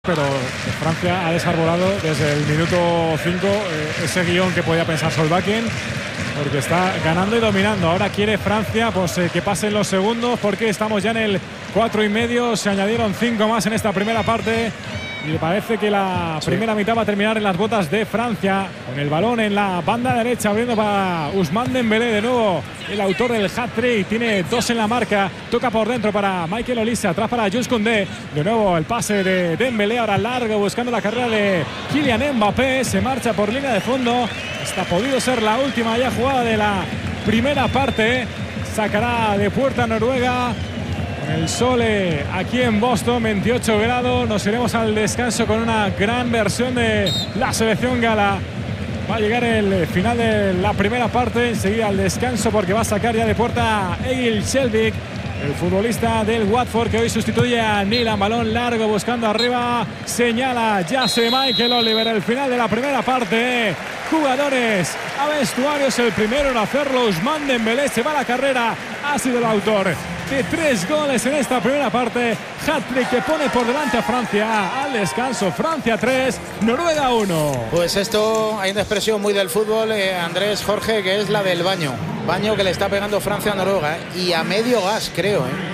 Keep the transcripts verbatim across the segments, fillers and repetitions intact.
Pero Francia ha desarbolado desde el minuto cinco eh, ese guión que podía pensar Solbakken, porque está ganando y dominando. Ahora quiere Francia pues eh, que pasen los segundos, porque estamos ya en el cuatro y medio. Se añadieron cinco más en esta primera parte y parece que la sí. primera mitad va a terminar en las botas de Francia, con el balón en la banda derecha, abriendo para Ousmane Dembélé. De nuevo el autor del hat-trick, tiene dos en la marca, toca por dentro para Michael Olise, atrás para Jules Koundé. De nuevo el pase de Dembélé, ahora largo buscando la carrera de Kylian Mbappé, se marcha por línea de fondo. Esta ha podido ser la última ya jugada de la primera parte. Sacará de puerta Noruega. El sol aquí en Boston, veintiocho grados. Nos iremos al descanso con una gran versión de la selección gala. Va a llegar el final de la primera parte, enseguida al descanso, porque va a sacar ya de puerta Egil Skjelvik, el futbolista del Watford, que hoy sustituye a Nilan. Balón largo buscando arriba, señala Jesse Michael Oliver. El final de la primera parte. Jugadores a vestuarios, el primero en hacerlo Ousmane Dembélé, se va a la carrera, ha sido el autor de tres goles en esta primera parte. Hat-trick que pone por delante a Francia. Al descanso, Francia tres, Noruega uno. Pues esto, hay una expresión muy del fútbol, eh, Andrés, Jorge, que es la del baño. Baño que le está pegando Francia a Noruega, eh, y a medio gas, creo. Eh.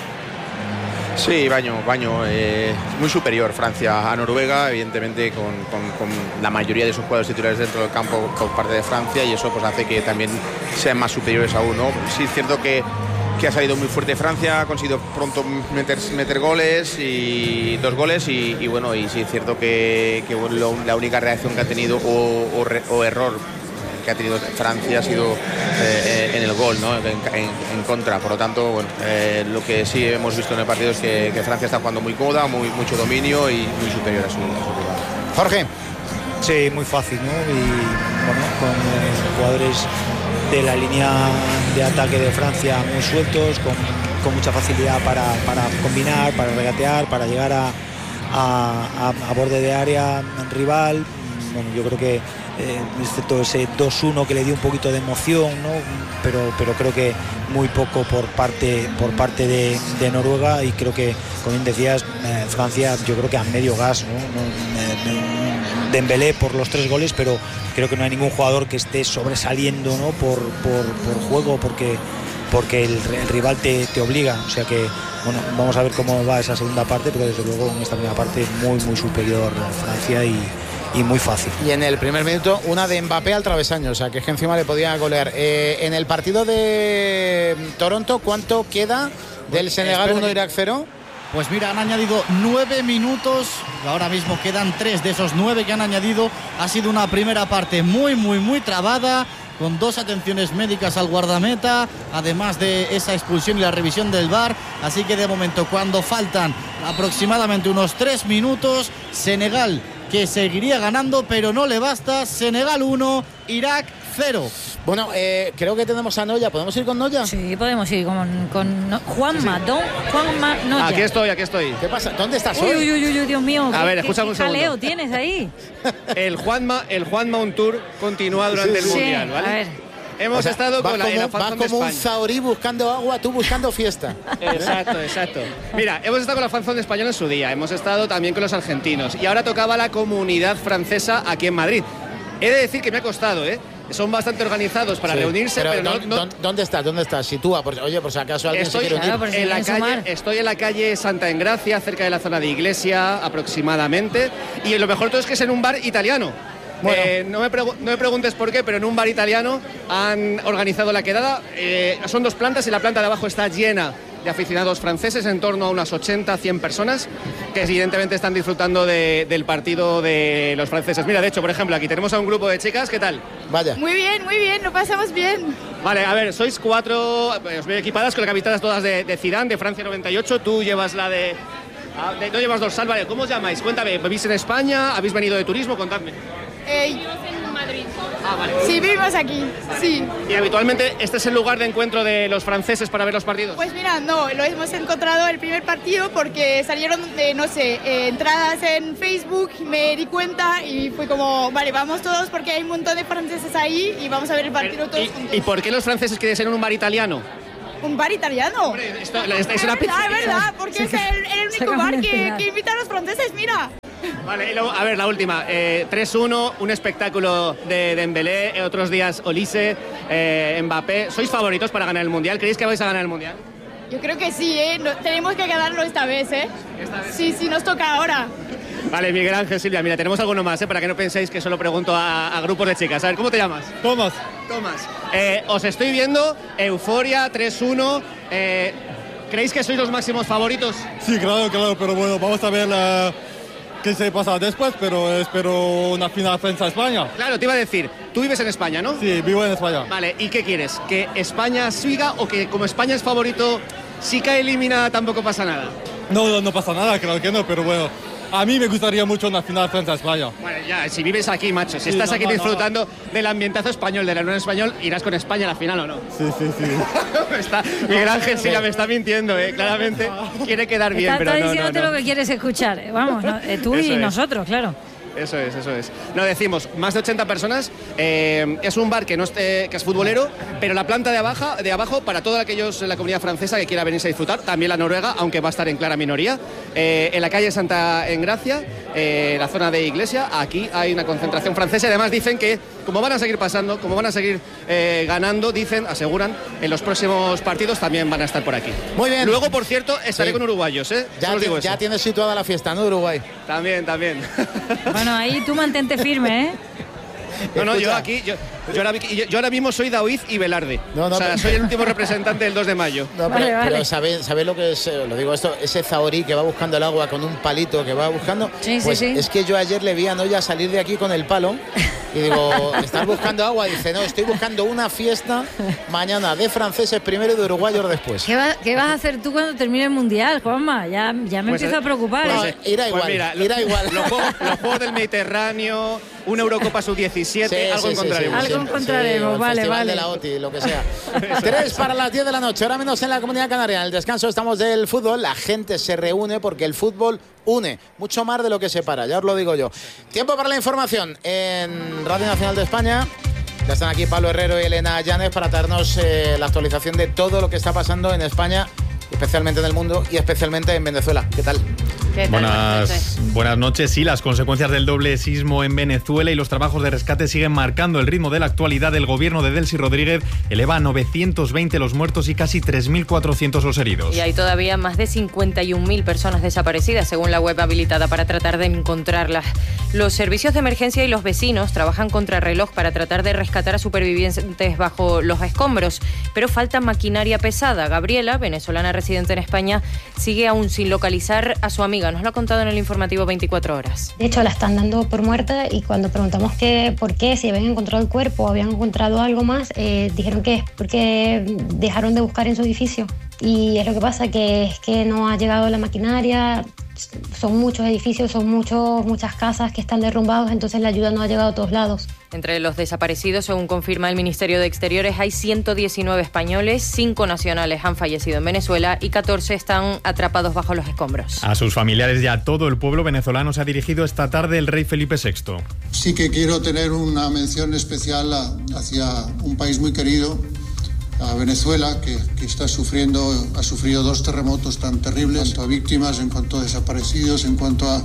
Sí, baño, baño. Eh, muy superior Francia a Noruega, evidentemente con, con, con la mayoría de sus jugadores titulares dentro del campo por parte de Francia, y eso pues hace que también sean más superiores aún, ¿no? Sí, es cierto que que ha salido muy fuerte Francia, ha conseguido pronto meter, meter goles, y dos goles y, y bueno, y sí es cierto que, que lo, la única reacción que ha tenido o, o, re, o error que ha tenido Francia ha sido eh, en el gol, ¿no? en, en, en contra. Por lo tanto, bueno, eh, lo que sí hemos visto en el partido es que, que Francia está jugando muy cómoda, muy, mucho dominio y muy superior a su, a su rival. Jorge. Sí, muy fácil, ¿no? Y bueno, con eh, jugadores de la línea de ataque de Francia muy sueltos, con, con mucha facilidad para, para combinar, para regatear, para llegar a, a, a, a borde de área rival. Bueno, yo creo que eh, excepto ese dos uno que le dio un poquito de emoción, ¿no? pero, pero creo que muy poco por parte, por parte de, de Noruega, y creo que, como bien decías, eh, Francia yo creo que a medio gas, ¿no? No, eh, Dembélé por los tres goles, pero creo que no hay ningún jugador que esté sobresaliendo, ¿no? por, por, por juego, porque, porque el, el rival te, te obliga. O sea que, bueno, vamos a ver cómo va esa segunda parte, pero desde luego en esta primera parte muy, muy superior a Francia y, y muy fácil. Y en el primer minuto una de Mbappé al travesaño, o sea que es que encima le podía golear. Eh, en el partido de Toronto, ¿cuánto queda del Senegal uno, Irak cero? Pues mira, han añadido nueve minutos, ahora mismo quedan tres de esos nueve que han añadido. Ha sido una primera parte muy, muy, muy trabada, con dos atenciones médicas al guardameta, además de esa expulsión y la revisión del V A R. Así que de momento, cuando faltan aproximadamente unos tres minutos, Senegal, que seguiría ganando, pero no le basta. Senegal uno, Irak cero. Bueno, eh, creo que tenemos a Noya. ¿Podemos ir con Noya? Sí, podemos ir con, con no, Juanma, sí, sí. Don Juanma Noya. Aquí estoy, aquí estoy. ¿Qué pasa? ¿Dónde estás uy, hoy? Uy, uy, uy, Dios mío. A ver, ¿qué, escucha un segundo. ¿Qué jaleo tienes ahí? El Juanma, el Juanma Un Tour continúa durante sí, el Mundial, sí, ¿vale? A ver. Hemos o sea, estado con como, la, en la vas como un zahorí buscando agua, tú buscando fiesta. Exacto, exacto. Mira, hemos estado con la fanzón española en su día, hemos estado también con los argentinos, y ahora tocaba la comunidad francesa aquí en Madrid. He de decir que me ha costado, ¿eh? Son bastante organizados para sí, reunirse, pero, pero no, no... ¿Dónde estás? ¿Dónde estás? Sitúa, porque, oye, por si acaso alguien estoy, se quiere unir. Claro, en la calle, estoy en la calle Santa Engracia, cerca de la zona de Iglesia, aproximadamente, y lo mejor de todo es que es en un bar italiano. Bueno. Eh, no, me no me preguntes por qué, pero en un bar italiano han organizado la quedada. Eh, son dos plantas y la planta de abajo está llena de aficionados franceses, en torno a unas ochenta, cien personas, que evidentemente están disfrutando de, del partido de los franceses. Mira, de hecho, por ejemplo, aquí tenemos a un grupo de chicas. ¿Qué tal? Vaya. Muy bien, muy bien, lo pasamos bien. Vale, a ver, sois cuatro, os veo equipadas con las camisetas todas de, de Zidane, de Francia noventa y ocho. Tú llevas la de... Ah, de no llevas dorsal, vale. ¿Cómo os llamáis? Cuéntame, ¿vivís en España? ¿Habéis venido de turismo? Contadme. Eh, en Madrid. Ah, vale. Sí, vivimos aquí, sí. ¿Y habitualmente este es el lugar de encuentro de los franceses para ver los partidos? Pues mira, no, lo hemos encontrado el primer partido porque salieron, de, no sé, eh, entradas en Facebook, me di cuenta y fue como, vale, vamos todos porque hay un montón de franceses ahí y vamos a ver el partido Pero, todos y, juntos. ¿Y por qué los franceses quieren ser en un bar italiano? un bar italiano. Hombre, esto, esto es una verdad, pizza. es verdad, porque es el, el único bar que, que invita a los franceses, mira. Vale, y luego, a ver, la última. Eh, tres uno, un espectáculo de Dembélé, eh, otros días Olise, eh, Mbappé. ¿Sois favoritos para ganar el Mundial? ¿Creéis que vais a ganar el Mundial? Yo creo que sí, ¿eh? No, tenemos que ganarlo esta vez, ¿eh? Esta vez. Sí, sí, nos toca ahora. Vale, Miguel Ángel, Silvia, mira, tenemos alguno más, ¿eh? Para que no penséis que solo pregunto a, a grupos de chicas. A ver, ¿cómo te llamas? Tomás. Tomás. Eh, os estoy viendo, euforia, tres uno. Eh, ¿Creéis que sois los máximos favoritos? Sí, claro, claro, pero bueno, vamos a ver uh, qué se pasa después, pero espero una final Francia-España. Claro, te iba a decir, tú vives en España, ¿no? Sí, vivo en España. Vale, ¿y qué quieres? ¿Que España siga o que como España es favorito, si cae eliminada tampoco pasa nada? No, no, no pasa nada, claro que no, pero bueno, a mí me gustaría mucho una final Francia-España. Bueno, ya, si vives aquí, macho, si Sí, estás no, aquí no, disfrutando no. del ambientazo español, de la Unión Español, irás con España a la final o no. Sí, sí, sí. está, Miguel Ángel Silva me está mintiendo, ¿eh? Claramente quiere quedar bien, Está, pero está no, diciéndote no, no. lo que quieres escuchar. Vamos, no, eh, tú Eso y es. nosotros, claro. Eso es, eso es. No, decimos, más de ochenta personas, eh, es un bar que no esté, que es futbolero, pero la planta de abajo, de abajo para todos aquellos en la comunidad francesa que quiera venirse a disfrutar, también la noruega, aunque va a estar en clara minoría, eh, en la calle Santa Engracia, eh, la zona de Iglesia, aquí hay una concentración francesa y además dicen que, como van a seguir pasando, como van a seguir eh, ganando, dicen, aseguran, en los próximos partidos también van a estar por aquí. Muy bien. Luego, por cierto, estaré Sí. con uruguayos, ¿eh? Ya, Solo os digo ya eso. tienes situada la fiesta, ¿no, de Uruguay? También, también. Bueno, ahí tú mantente firme, ¿eh? No, no, yo Escucha. aquí, yo, yo, ahora, yo- yo ahora mismo soy Daoiz y Velarde. No, no, o sea, pero- soy el último representante del dos de mayo. No, pero, Vale, vale. pero ¿sabéis sabe lo que es? eh, Lo digo esto, ese zahorí que va buscando el agua con un palito que va buscando. Sí, sí, pues sí. es que yo ayer le vi a Noya salir de aquí con el palo y digo, ¿estás buscando agua? Dice, no, estoy buscando una fiesta mañana de franceses primero y de uruguayos después. ¿Qué, va- qué vas a hacer tú cuando termine el Mundial, Juanma? Ya, ya me Pues, empiezo a preocupar. pues, ¿eh? irá Pues igual, mira, irá lo- igual. Los juegos, los juegos del Mediterráneo, una Eurocopa sub diecisiete, Sí, algo sí, sí, encontraremos. Algo siempre, encontraremos, o el vale, Festival vale. de la O T I, lo que sea. Tres para las diez de la noche, ahora menos en la Comunidad Canaria. En el descanso estamos del fútbol, la gente se reúne porque el fútbol une, mucho más de lo que separa, ya os lo digo yo. Tiempo para la información en Radio Nacional de España. Ya están aquí Pablo Herrero y Elena Llanes para darnos eh, la actualización de todo lo que está pasando en España, especialmente en el mundo y especialmente en Venezuela. ¿Qué tal? ¿Qué tal? Buenas, buenas noches. Sí, las consecuencias del doble sismo en Venezuela y los trabajos de rescate siguen marcando el ritmo de la actualidad. El gobierno de Delcy Rodríguez eleva a novecientos veinte los muertos y casi tres mil cuatrocientos los heridos. Y hay todavía más de cincuenta y un mil personas desaparecidas, según la web habilitada para tratar de encontrarlas. Los servicios de emergencia y los vecinos trabajan contra reloj para tratar de rescatar a supervivientes bajo los escombros, pero falta maquinaria pesada. Gabriela, venezolana residente en España, sigue aún sin localizar a su amiga. Nos lo ha contado en el informativo veinticuatro horas. De hecho, la están dando por muerta y cuando preguntamos qué, por qué, si habían encontrado el cuerpo o habían encontrado algo más, eh, dijeron que es porque dejaron de buscar en su edificio. Y es lo que pasa, que es que no ha llegado la maquinaria, son muchos edificios, son muchos, muchas casas que están derrumbados, entonces la ayuda no ha llegado a todos lados. Entre los desaparecidos, según confirma el Ministerio de Exteriores, hay ciento diecinueve españoles, cinco nacionales han fallecido en Venezuela y catorce están atrapados bajo los escombros. A sus familiares y a todo el pueblo venezolano se ha dirigido esta tarde el rey Felipe sexto. Sí que quiero tener una mención especial a, hacia un país muy querido, a Venezuela, que, que está sufriendo, ha sufrido dos terremotos tan terribles, en cuanto a víctimas, en cuanto a desaparecidos, en cuanto a,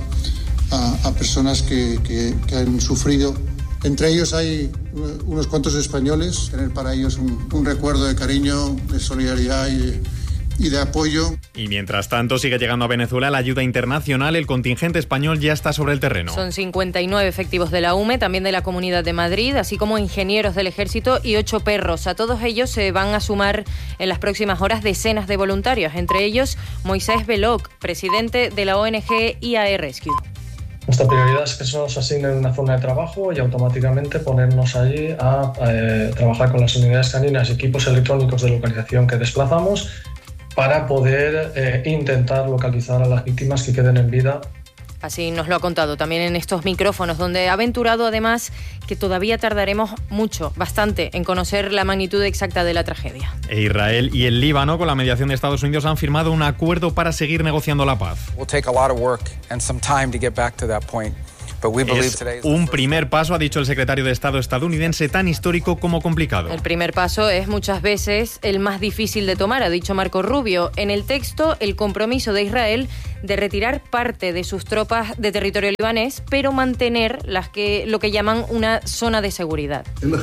a, a personas que, que, que han sufrido. Entre ellos hay unos cuantos españoles, tener para ellos un, un recuerdo de cariño, de solidaridad y, y de apoyo. Y mientras tanto sigue llegando a Venezuela la ayuda internacional. El contingente español ya está sobre el terreno. Son cincuenta y nueve efectivos de la U M E, también de la Comunidad de Madrid, así como ingenieros del Ejército y ocho perros. A todos ellos se van a sumar en las próximas horas decenas de voluntarios, entre ellos Moisés Belloc, presidente de la O N G I A E Rescue. Nuestra prioridad es que se nos asigne una zona de trabajo y automáticamente ponernos allí a eh, trabajar con las unidades caninas y equipos electrónicos de localización que desplazamos para poder eh, intentar localizar a las víctimas que queden en vida. Así nos lo ha contado también en estos micrófonos, donde ha aventurado además que todavía tardaremos mucho, bastante, en conocer la magnitud exacta de la tragedia. E Israel y el Líbano, con la mediación de Estados Unidos, han firmado un acuerdo para seguir negociando la paz. Will take a lot of work and some time to get back to that point. Es un primer paso, ha dicho el secretario de Estado estadounidense, tan histórico como complicado. El primer paso es muchas veces el más difícil de tomar, ha dicho Marco Rubio. En el texto, el compromiso de Israel de retirar parte de sus tropas de territorio libanés, pero mantener las que, lo que llaman una zona de seguridad.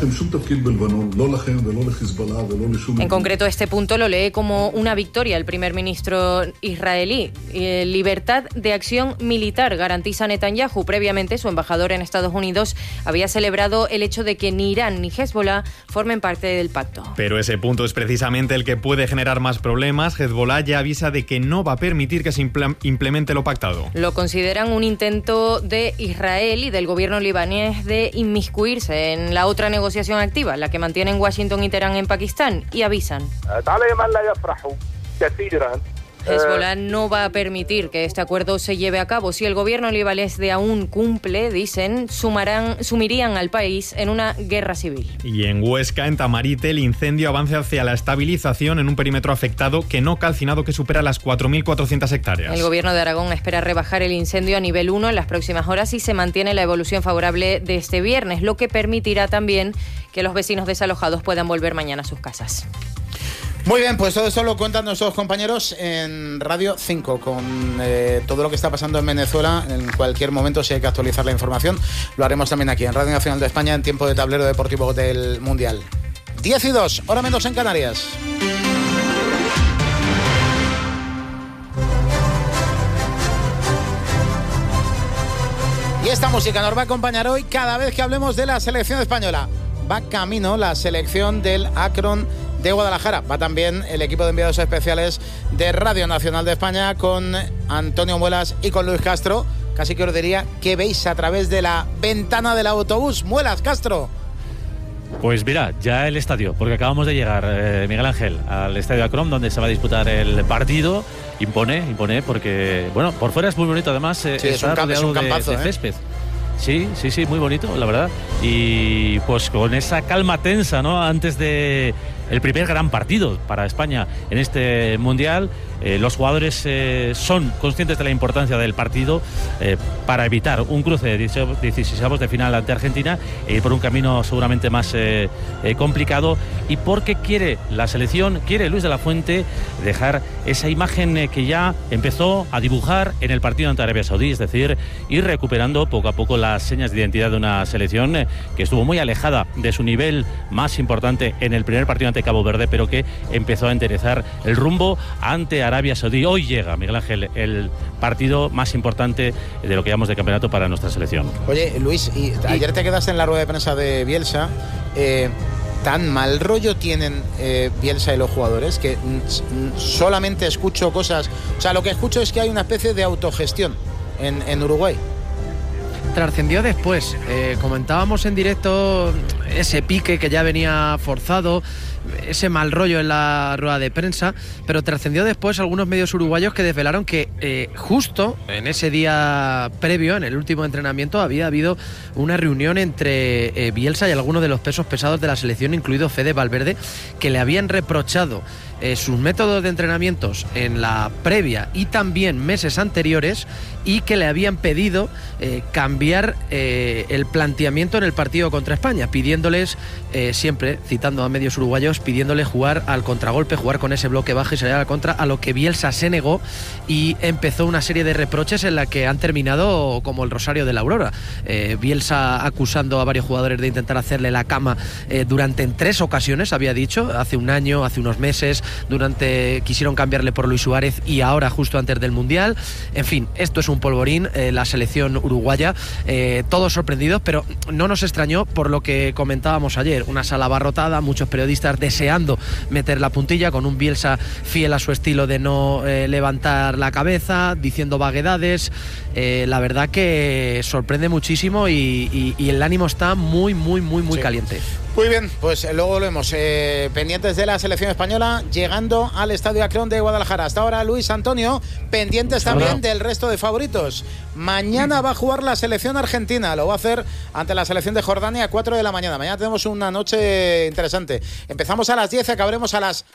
En concreto, este punto lo lee como una victoria el primer ministro israelí. Eh, libertad de acción militar, garantiza Netanyahu. Previamente, su embajador en Estados Unidos había celebrado el hecho de que ni Irán ni Hezbollah formen parte del pacto. Pero ese punto es precisamente el que puede generar más problemas. Hezbollah ya avisa de que no va a permitir que se implemente lo pactado. Lo consideran un intento de Israel y del gobierno libanés de inmiscuirse en la otra negociación activa, la que mantienen Washington y Teherán en Pakistán, y avisan. Hezbollah no va a permitir que este acuerdo se lleve a cabo. Si el gobierno libanés de aún cumple, dicen, sumarán, sumirían al país en una guerra civil. Y en Huesca, en Tamarite, el incendio avanza hacia la estabilización en un perímetro afectado que no calcinado que supera las cuatro mil cuatrocientas hectáreas. El gobierno de Aragón espera rebajar el incendio a nivel uno en las próximas horas y se mantiene la evolución favorable de este viernes, lo que permitirá también que los vecinos desalojados puedan volver mañana a sus casas. Muy bien, pues todo esto lo cuentan nuestros compañeros en Radio cinco con eh, todo lo que está pasando en Venezuela. En cualquier momento, si hay que actualizar la información, lo haremos también aquí en Radio Nacional de España en tiempo de tablero deportivo del Mundial. diez y dos, hora menos en Canarias. Y esta música nos va a acompañar hoy cada vez que hablemos de la selección española. Va camino la selección del Akron de Guadalajara. Va también el equipo de enviados especiales de Radio Nacional de España con Antonio Muelas y con Luis Castro. Casi que os diría, ¿qué veis a través de la ventana del autobús? Muelas, Castro. Pues mira, ya el estadio, porque acabamos de llegar, eh, Miguel Ángel, al estadio Akron, donde se va a disputar el partido. Impone, impone, porque, bueno, por fuera es muy bonito, además, eh, sí, está es un, rodeado es un campazo, de, de ¿eh? césped. Sí, sí, sí, muy bonito, la verdad. Y pues con esa calma tensa, ¿no? Antes de el primer gran partido para España en este Mundial, eh, los jugadores eh, son conscientes de la importancia del partido eh, para evitar un cruce de dieciseisavos de final ante Argentina e ir por un camino seguramente más eh, eh, complicado, y porque quiere la selección, quiere Luis de la Fuente dejar esa imagen eh, que ya empezó a dibujar en el partido ante Arabia Saudí, es decir, ir recuperando poco a poco las señas de identidad de una selección eh, que estuvo muy alejada de su nivel más importante en el primer partido ante Cabo Verde, pero que empezó a enderezar el rumbo ante Arabia Saudí. Hoy llega, Miguel Ángel, el partido más importante de lo que llamamos de campeonato para nuestra selección. Oye, Luis, y ayer te quedaste en la rueda de prensa de Bielsa. Eh, ¿Tan mal rollo tienen eh, Bielsa y los jugadores que mm, solamente escucho cosas? O sea, lo que escucho es que hay una especie de autogestión en, en Uruguay. Trascendió después. Eh, comentábamos en directo ese pique que ya venía forzado, ese mal rollo en la rueda de prensa, pero trascendió después algunos medios uruguayos que desvelaron que eh, justo en ese día previo, en el último entrenamiento, había habido una reunión entre eh, Bielsa y algunos de los pesos pesados de la selección, incluido Fede Valverde, que le habían reprochado eh, sus métodos de entrenamientos en la previa y también meses anteriores, y que le habían pedido eh, cambiar eh, el planteamiento en el partido contra España, pidiéndoles, eh, siempre citando a medios uruguayos, pidiéndoles jugar al contragolpe, jugar con ese bloque bajo y salir a la contra, a lo que Bielsa se negó y empezó una serie de reproches en la que han terminado como el rosario de la aurora. Eh, Bielsa acusando a varios jugadores de intentar hacerle la cama eh, durante en tres ocasiones, había dicho, hace un año, hace unos meses, durante quisieron cambiarle por Luis Suárez y ahora justo antes del Mundial. En fin, esto es un polvorín, eh, la selección uruguaya, eh, todos sorprendidos, pero no nos extrañó por lo que comentábamos ayer, una sala abarrotada, muchos periodistas deseando meter la puntilla, con un Bielsa fiel a su estilo de no eh, levantar la cabeza, diciendo vaguedades. Eh, la verdad que sorprende muchísimo y, y, y el ánimo está muy, muy, muy, muy sí. caliente. Muy bien, pues luego lo vemos. Eh, pendientes de la selección española llegando al Estadio Akron de Guadalajara. Hasta ahora, Luis Antonio, pendientes también del resto de favoritos. Mañana va a jugar la selección argentina. Lo va a hacer ante la selección de Jordania a cuatro de la mañana. Mañana tenemos una noche interesante. Empezamos a las diez y acabaremos a las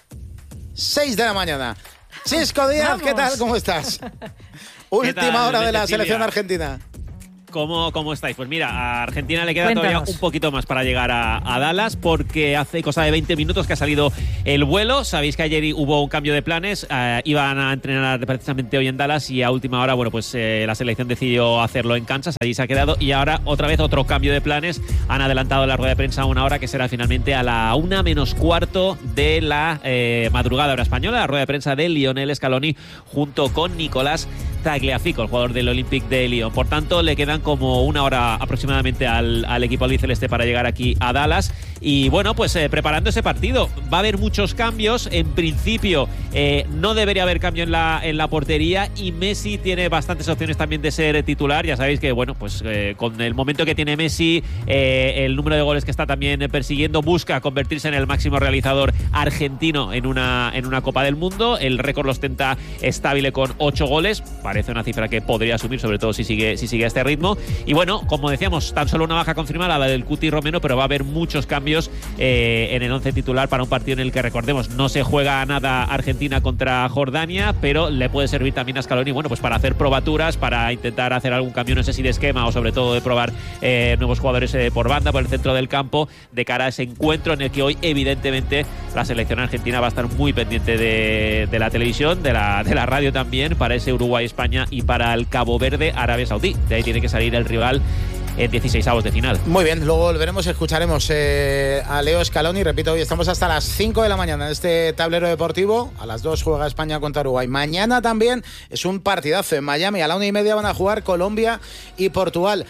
seis de la mañana. Chisco Díaz, ¿qué tal? ¿Cómo estás? Última hora de la selección argentina. ¿Cómo, ¿Cómo estáis? Pues mira, a Argentina le queda Cuéntanos. todavía un poquito más para llegar a, a Dallas, porque hace cosa de veinte minutos que ha salido el vuelo. Sabéis que ayer hubo un cambio de planes, eh, iban a entrenar precisamente hoy en Dallas y a última hora, bueno, pues eh, la selección decidió hacerlo en Kansas, allí se ha quedado y ahora otra vez otro cambio de planes. Han adelantado la rueda de prensa a una hora que será finalmente a la una menos cuarto de la eh, madrugada hora española, la rueda de prensa de Lionel Scaloni junto con Nicolás Tagliafico, el jugador del Olympique de Lyon. Por tanto, le quedan como una hora aproximadamente al, al equipo albiceleste para llegar aquí a Dallas. Y bueno, pues eh, preparando ese partido. Va a haber muchos cambios. En principio, eh, no debería haber cambio en la, en la portería. Y Messi tiene bastantes opciones también de ser titular. Ya sabéis que, bueno, pues eh, con el momento que tiene Messi, eh, el número de goles que está también persiguiendo, busca convertirse en el máximo realizador argentino en una, en una Copa del Mundo. El récord lo ostenta estable con ocho goles. Parece una cifra que podría asumir, sobre todo si sigue, si sigue a este ritmo. Y bueno, como decíamos, tan solo una baja confirmada, la del Cuti Romero, pero va a haber muchos cambios eh, en el once titular para un partido en el que, recordemos, no se juega nada Argentina contra Jordania, pero le puede servir también a Scaloni, bueno, pues para hacer probaturas, para intentar hacer algún cambio, no sé si de esquema o sobre todo de probar eh, nuevos jugadores eh, por banda, por el centro del campo, de cara a ese encuentro en el que hoy, evidentemente, la selección argentina va a estar muy pendiente de, de la televisión, de la, de la radio también, para ese Uruguay-España y para el Cabo Verde-Arabia Saudí. De ahí tiene que salir el rival en dieciseisavos de final. Muy bien, luego volveremos, escucharemos eh, a Leo Scaloni. Repito, hoy estamos hasta las cinco de la mañana en este tablero deportivo. A las dos juega España contra Uruguay. Mañana también es un partidazo en Miami. A la una y media van a jugar Colombia y Portugal.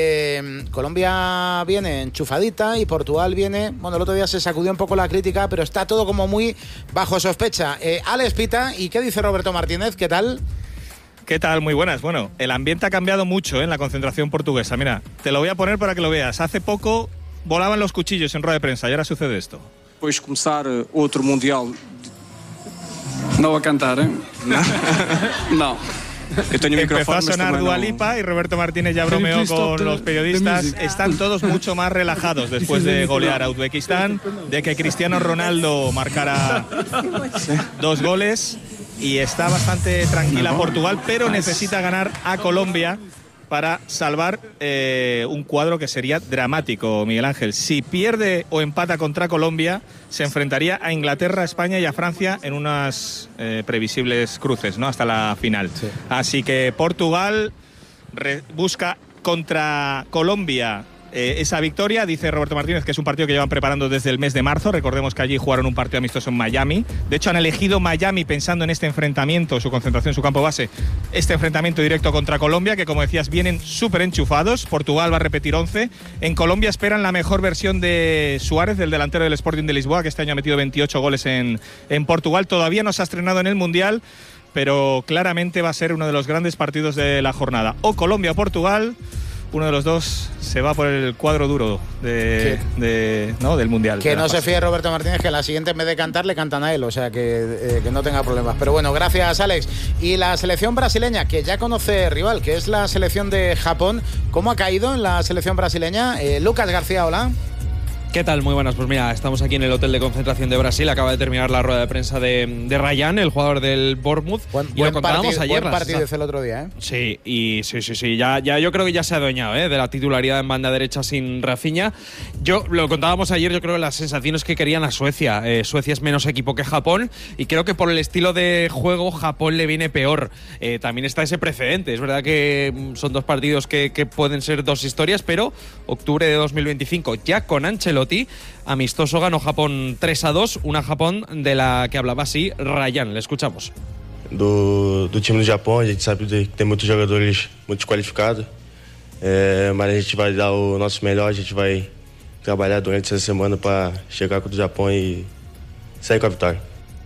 Eh, Colombia viene enchufadita y Portugal viene... Bueno, el otro día se sacudió un poco la crítica, pero está todo como muy bajo sospecha. Eh, Alex Pita, ¿y qué dice Roberto Martínez? ¿Qué tal? ¿Qué tal? Muy buenas. Bueno, el ambiente ha cambiado mucho, ¿eh? En la concentración portuguesa. Mira, te lo voy a poner para que lo veas. Hace poco volaban los cuchillos en rueda de prensa y ahora sucede esto. Después de comenzar otro mundial, no va a cantar, ¿eh? No. Empezó a sonar Dua Lipa y Roberto Martínez ya bromeó con los periodistas. Están todos mucho más relajados después de golear a Uzbekistán, de que Cristiano Ronaldo marcara dos goles. Y está bastante tranquila Portugal, pero necesita ganar a Colombia para salvar eh, un cuadro que sería dramático, Miguel Ángel. Si pierde o empata contra Colombia, se enfrentaría a Inglaterra, a España y a Francia en unas eh, previsibles cruces, ¿no? Hasta la final. Sí. Así que Portugal re- busca contra Colombia Eh, esa victoria. Dice Roberto Martínez que es un partido que llevan preparando desde el mes de marzo. Recordemos que allí jugaron un partido amistoso en Miami. De hecho, han elegido Miami pensando en este enfrentamiento, su concentración, su campo base, este enfrentamiento directo contra Colombia, que como decías, vienen súper enchufados. Portugal va a repetir once. En Colombia esperan la mejor versión de Suárez, del delantero del Sporting de Lisboa, que este año ha metido veintiocho goles en, en Portugal. Todavía no se ha estrenado en el Mundial, pero claramente va a ser uno de los grandes partidos de la jornada. O Colombia o Portugal. Uno de los dos se va por el cuadro duro de, de, ¿no? del Mundial. Que de no se fíe Roberto Martínez, que la siguiente en vez de cantar le cantan a él, o sea que, eh, que no tenga problemas. Pero bueno, gracias Alex. Y la selección brasileña, que ya conoce rival, que es la selección de Japón, ¿cómo ha caído en la selección brasileña? Eh, Lucas García, hola. ¿Qué tal? Muy buenas. Pues mira, estamos aquí en el hotel de concentración de Brasil. Acaba de terminar la rueda de prensa de, de Ryan, el jugador del Bournemouth. Buen, y buen lo contábamos partido, ayer. Buen partido hizo el otro día, ¿eh? Sí, y sí, sí, sí. Ya, ya yo creo que ya se ha adueñado, ¿eh? De la titularidad en banda derecha sin Rafinha. Yo lo contábamos ayer. Yo creo que las sensaciones que querían a Suecia. Eh, Suecia es menos equipo que Japón y creo que por el estilo de juego Japón le viene peor. Eh, también está ese precedente. Es verdad que son dos partidos que, que pueden ser dos historias, pero octubre de dos mil veinticinco ya con Ancelotti. Amistoso ganó Japón tres a dos, una Japón de la que hablaba así Ryan. Le escuchamos. Do, do time do Japão, a gente sabe que tem muitos jogadores muito qualificados, é, mas a gente vai dar o nosso melhor, a gente vai trabalhar durante essa semana para chegar contra o Japão e sair com a vitória.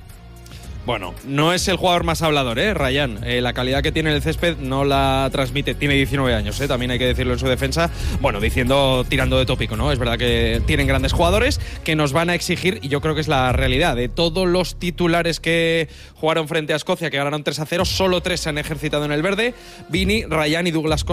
Bueno, no es el jugador más hablador, ¿eh? Ryan. Eh, la calidad que tiene en el césped no la transmite. Tiene diecinueve años, ¿eh? También hay que decirlo en su defensa. Bueno, diciendo, tirando de tópico, ¿no? Es verdad que tienen grandes jugadores que nos van a exigir, y yo creo que es la realidad. De todos los titulares que jugaron frente a Escocia, que ganaron tres a cero, solo tres se han ejercitado en el verde. Vini, Ryan y Douglas Costa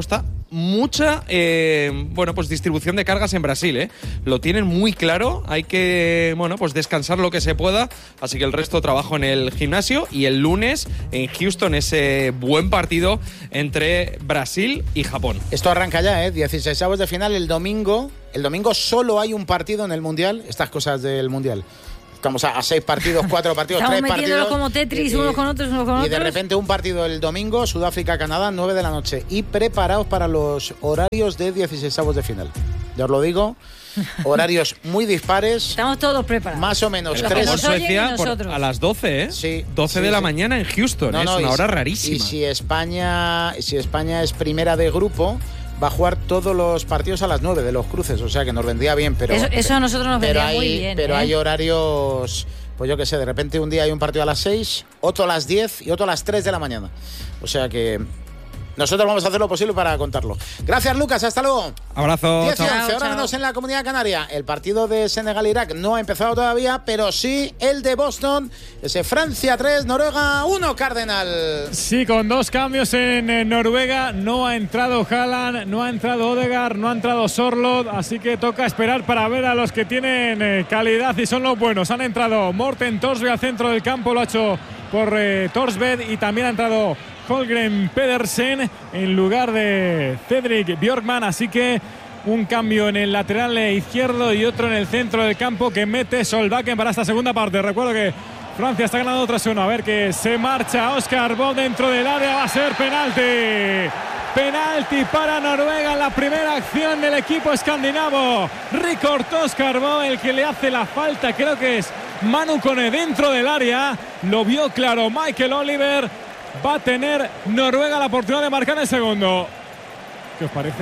mucha eh, bueno, pues distribución de cargas en Brasil, ¿eh? Lo tienen muy claro, hay que bueno, pues descansar lo que se pueda, así que el resto trabajo en el gimnasio y el lunes en Houston ese buen partido entre Brasil y Japón. Esto arranca ya, ¿eh? dieciseisavos de final el domingo. El domingo solo hay un partido en el Mundial, estas cosas del Mundial. Estamos a, a seis partidos, cuatro partidos, Estamos tres partidos. metiéndolo como Tetris, y, unos con otros, unos con y otros. Y de repente un partido el domingo, Sudáfrica-Canadá, nueve de la noche. Y preparaos para los horarios de dieciseisavos de final. Ya os lo digo, horarios muy dispares. Estamos todos preparados. Más o menos. El tres. Japón, Suecia por, a las doce, ¿eh? Sí. doce sí, de la sí. mañana en Houston, no, ¿eh? no, es una hora si, rarísima. Y si España, si España es primera de grupo, va a jugar todos los partidos a las nueve de los cruces, o sea que nos vendría bien, pero Eso, eso a nosotros nos vendría hay, muy bien. Pero ¿eh? hay horarios, pues yo qué sé, de repente un día hay un partido a las seis, otro a las diez y otro a las tres de la mañana. O sea que nosotros vamos a hacer lo posible para contarlo. Gracias, Lucas, hasta luego. Abrazo. diez y once, ahora menos en la Comunidad Canaria. El partido de Senegal-Irak no ha empezado todavía, pero sí el de Boston, ese Francia tres, Noruega uno, Cardenal. Sí, con dos cambios en, en Noruega. No ha entrado Haaland, no ha entrado Odegaard, no ha entrado Sorloth, así que toca esperar para ver a los que tienen eh, calidad y son los buenos. Han entrado Morten Thorsby al centro del campo, lo ha hecho por eh, Thorsved, y también ha entrado Holgren Pedersen en lugar de Cedric Bjorkman, así que un cambio en el lateral izquierdo y otro en el centro del campo que mete Solbakken para esta segunda parte. Recuerdo que Francia está ganando tres uno. A ver que se marcha Oscar Bob dentro del área, va a ser penalti. Penalti para Noruega en la primera acción del equipo escandinavo. Recortó Oscar Bob, el que le hace la falta, creo que es Manu Kone dentro del área. Lo vio claro Michael Oliver. Va a tener Noruega la oportunidad de marcar el segundo. ¿Qué os parece?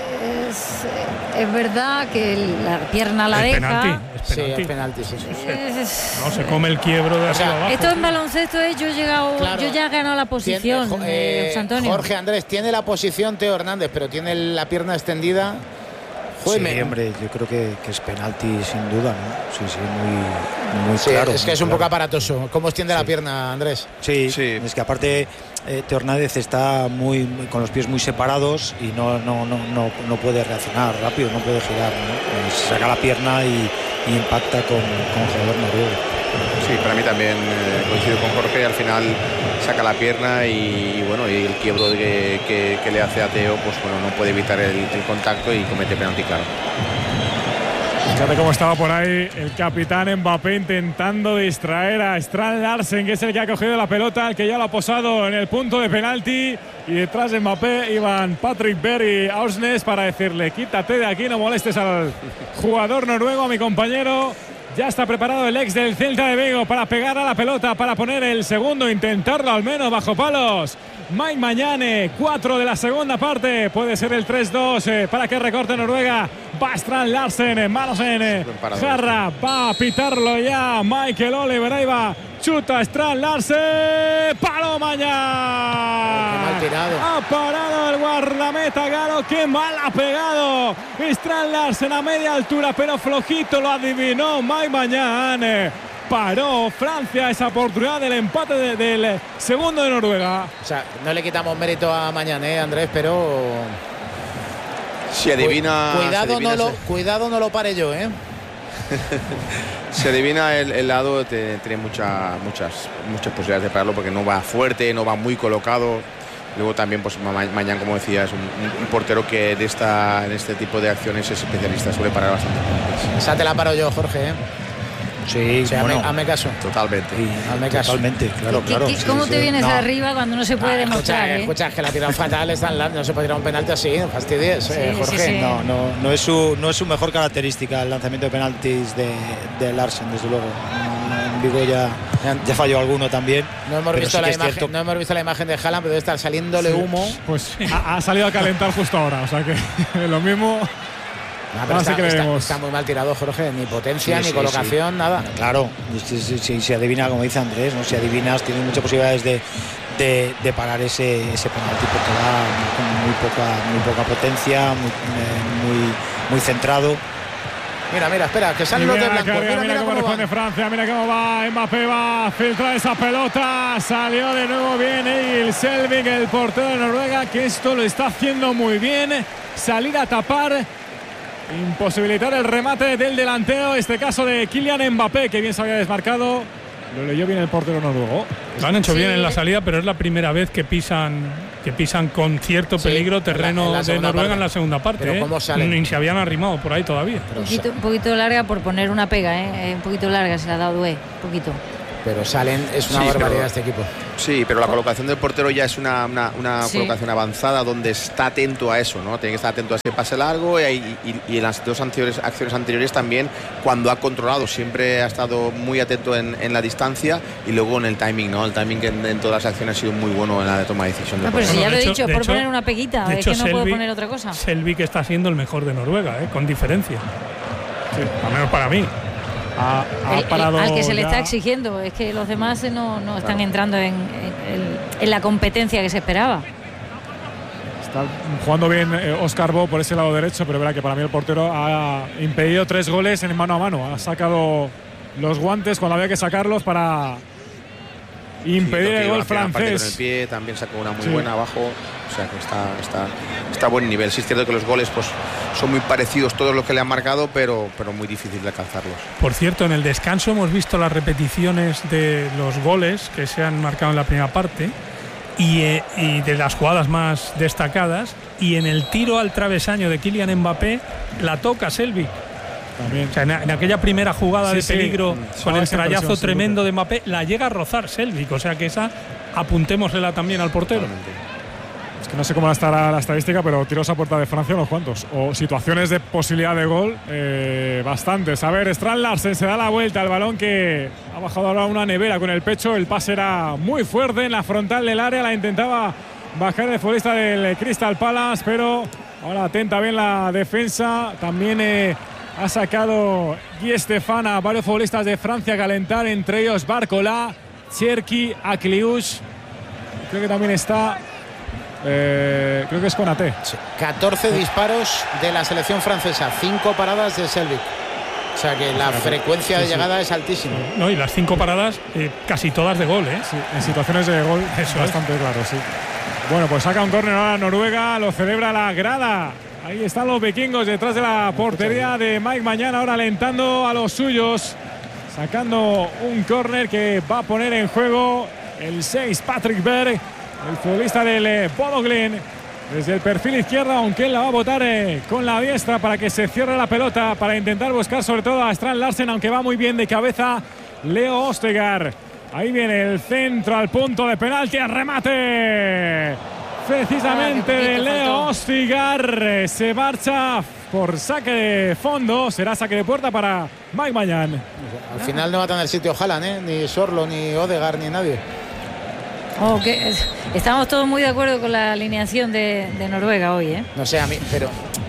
Es, es verdad que la pierna la es deja. Penalti, es penalti. Sí, es penalti, sí, sí. Es, no, se come el quiebro de o sea, abajo. Esto en baloncesto es yo he llegado, claro, yo ya he ganado la posición, tiene, eh, eh, José Antonio. Jorge Andrés tiene la posición Teo Hernández, pero tiene la pierna extendida. Joder, sí, me... hombre, yo creo que, que es penalti sin duda, ¿no? Sí, sí, muy, muy sí, claro. Es que es un claro. poco aparatoso. ¿Cómo extiende sí. la pierna, Andrés? Sí, sí, es que aparte eh, Teo Hernández está muy, muy con los pies muy separados y no, no, no, no, no puede reaccionar rápido, no puede girar, ¿no? Pues saca la pierna y, y impacta con, con el jugador noruego. Sí, para mí también eh, coincido con Jorge, al final saca la pierna y, y bueno, y el quiebro que, que, que le hace a Teo, pues bueno, no puede evitar el, el contacto y comete penalti claro. Fíjate cómo estaba por ahí el capitán Mbappé intentando distraer a Strand Larsen, que es el que ha cogido la pelota, el que ya lo ha posado en el punto de penalti, y detrás de Mbappé iban Patrick Berry y Ausnes para decirle: quítate de aquí, no molestes al jugador noruego, a mi compañero. Ya está preparado el ex del Celta de Vigo para pegar a la pelota, para poner el segundo, intentarlo al menos bajo palos. Mike Mañane, cuatro de la segunda parte, puede ser el tres dos eh, para que recorte Noruega. Va Strand Larsen, manos en eh, jarra, va a pitarlo ya Michael Oliver, ahí va, chuta Strand Larsen, palo Mañane. Qué mal tirado. Ha parado el guardameta Garo, qué mal ha pegado Strand Larsen a media altura, pero flojito lo adivinó Mike Mañane. Paró Francia esa oportunidad del empate de, del segundo de Noruega. O sea, no le quitamos mérito a Mañana, ¿eh, Andrés? Pero si adivina, cuidado, si adivina no lo, se... cuidado no lo pare yo, ¿eh? Si adivina el, el lado, te, tiene mucha, muchas, muchas posibilidades de pararlo porque no va fuerte, no va muy colocado. Luego también, pues Mañana, como decía, es un, un portero que de esta, en este tipo de acciones es especialista, suele parar bastante. Esa te la paro yo, Jorge, ¿eh? Sí, o sea, bueno, hazme caso. Totalmente. Sí, hazme caso. Totalmente, claro, claro. ¿Qué, ¿Cómo sí, te sí. vienes no. arriba cuando no se puede ah, demostrar? Escucha, ¿eh? escucha, es que la tiran fatal, están larga, no se puede tirar un penalti así, no fastidies, Sí, eh, Jorge. sí, sí. No, no, no es su, no es su mejor característica el lanzamiento de penaltis de, de Larsen, desde luego. En Vigo ya, ya falló alguno también. No hemos, visto sí la es imagen, cierto. no hemos visto la imagen de Haaland, pero debe estar saliéndole Sí, humo. Pues ha, ha salido a calentar justo ahora, o sea que lo mismo. No, pero está, está, está muy mal tirado, Jorge, ni potencia, Sí, ni sí, colocación, sí. nada. Claro, si, si, si, si adivina, como dice Andrés, ¿no? Si adivinas, tienes muchas posibilidades de, de, de parar ese, ese penalti porque va con muy poca, muy poca potencia, muy, muy, muy centrado. Mira, mira, espera, que salen los de blanco. Carga, Mira, mira, mira cómo, cómo responde va. Francia, mira cómo va. Mbappé va a filtrar esa pelota. Salió de nuevo bien Egil Selvik, el portero de Noruega, que esto lo está haciendo muy bien. Salir a tapar, imposibilitar el remate del delantero, este caso de Kylian Mbappé, que bien se había desmarcado. Lo leyó bien el portero noruego. Lo han hecho Sí. bien en la salida, pero es la primera vez que pisan que pisan con cierto Sí, peligro terreno en la- en la de segunda Noruega parte. en la segunda parte. Pero ¿eh? ¿cómo salen? Ni se habían arrimado por ahí todavía. Un poquito, un poquito larga por poner una pega, ¿eh? Un poquito larga se la ha dado Due, un poquito. Pero salen, es una Sí, barbaridad pero- este equipo. Sí, pero la colocación del portero ya es una, una, una Sí. colocación avanzada donde está atento a eso, ¿no? Tiene que estar atento a ese pase largo y, y- y en las dos anteriores, acciones anteriores también, cuando ha controlado, siempre ha estado muy atento en, en la distancia y luego en el timing, ¿no? El timing en, en todas las acciones ha sido muy bueno en la de toma de decisión. del No, pero si portero. ya lo he de hecho- dicho, de por hecho- poner una peguita, de es hecho, que no puedo Selvik- poner otra cosa. Selvik está siendo el mejor de Noruega, ¿eh? Con diferencia. Sí, al menos para mí. Ha, ha El- el- parado al que se le ya- está exigiendo, es que los demás eh, no, no están entrando en, en- en la competencia que se esperaba. Está jugando bien eh, Oscar Bo por ese lado derecho, pero verá que para mí el portero ha impedido tres goles en mano a mano. Ha sacado los guantes cuando había que sacarlos para impedir Sí, el gol aparte con el francés. pie también sacó una muy Sí. buena abajo, o sea que está, está, está a buen nivel. Sí es cierto que los goles pues, son muy parecidos todos los que le han marcado, pero, pero muy difícil de alcanzarlos. Por cierto, en el descanso hemos visto las repeticiones de los goles que se han marcado en la primera parte y, eh, y de las jugadas más destacadas. Y en el tiro al travesaño de Kylian Mbappé la toca Selvik. También. O sea, en, en aquella primera jugada Sí, de sí. peligro Sí, con el esa trayazo impresión, sin tremendo de Mbappé, la llega a rozar Selvik. O sea que esa apuntémoslela también al portero. Es que no sé cómo estará la estadística, pero tiros a puerta de Francia unos cuantos. O situaciones de posibilidad de gol, eh, bastantes. A ver, Strand Larsen se da la vuelta al balón que ha bajado ahora una nevera con el pecho. El pase era muy fuerte en la frontal del área. La intentaba bajar el futbolista del Crystal Palace, pero ahora atenta bien la defensa. También eh, ha sacado Guy Stéphane a varios futbolistas de Francia a calentar, entre ellos Barcola, Cherki, Akliouche. Creo que también está. Eh, creo que es Konaté. catorce disparos de la selección francesa, cinco paradas de Selvik. O sea que la frecuencia de Sí, sí. llegada es altísima. No, y las cinco paradas, eh, casi todas de gol, ¿eh? Sí, en situaciones de gol Eso bastante claro, sí. Bueno, pues saca un córner ahora Noruega, lo celebra la grada. Ahí están los vikingos detrás de la portería de Mike Mañana, ahora alentando a los suyos, sacando un córner que va a poner en juego el seis Patrick Berg, el futbolista del eh, Bodo Glimt, desde el perfil izquierdo, aunque él la va a botar eh, con la diestra para que se cierre la pelota, para intentar buscar sobre todo a Strand Larsen, aunque va muy bien de cabeza Leo Ostegar. Ahí viene el centro al punto de penalti, el remate precisamente Ah, qué de poquito Leo faltó. Ostigar. Se marcha por saque de fondo, será saque de puerta para Mike Mañán. Al final no va a tener sitio Haaland, ¿eh? Ni Sorlo, ni Odegaard, ni nadie. Oh, que es- estamos todos muy de acuerdo con la alineación de, de Noruega hoy, ¿eh? No sé, a mí, pero.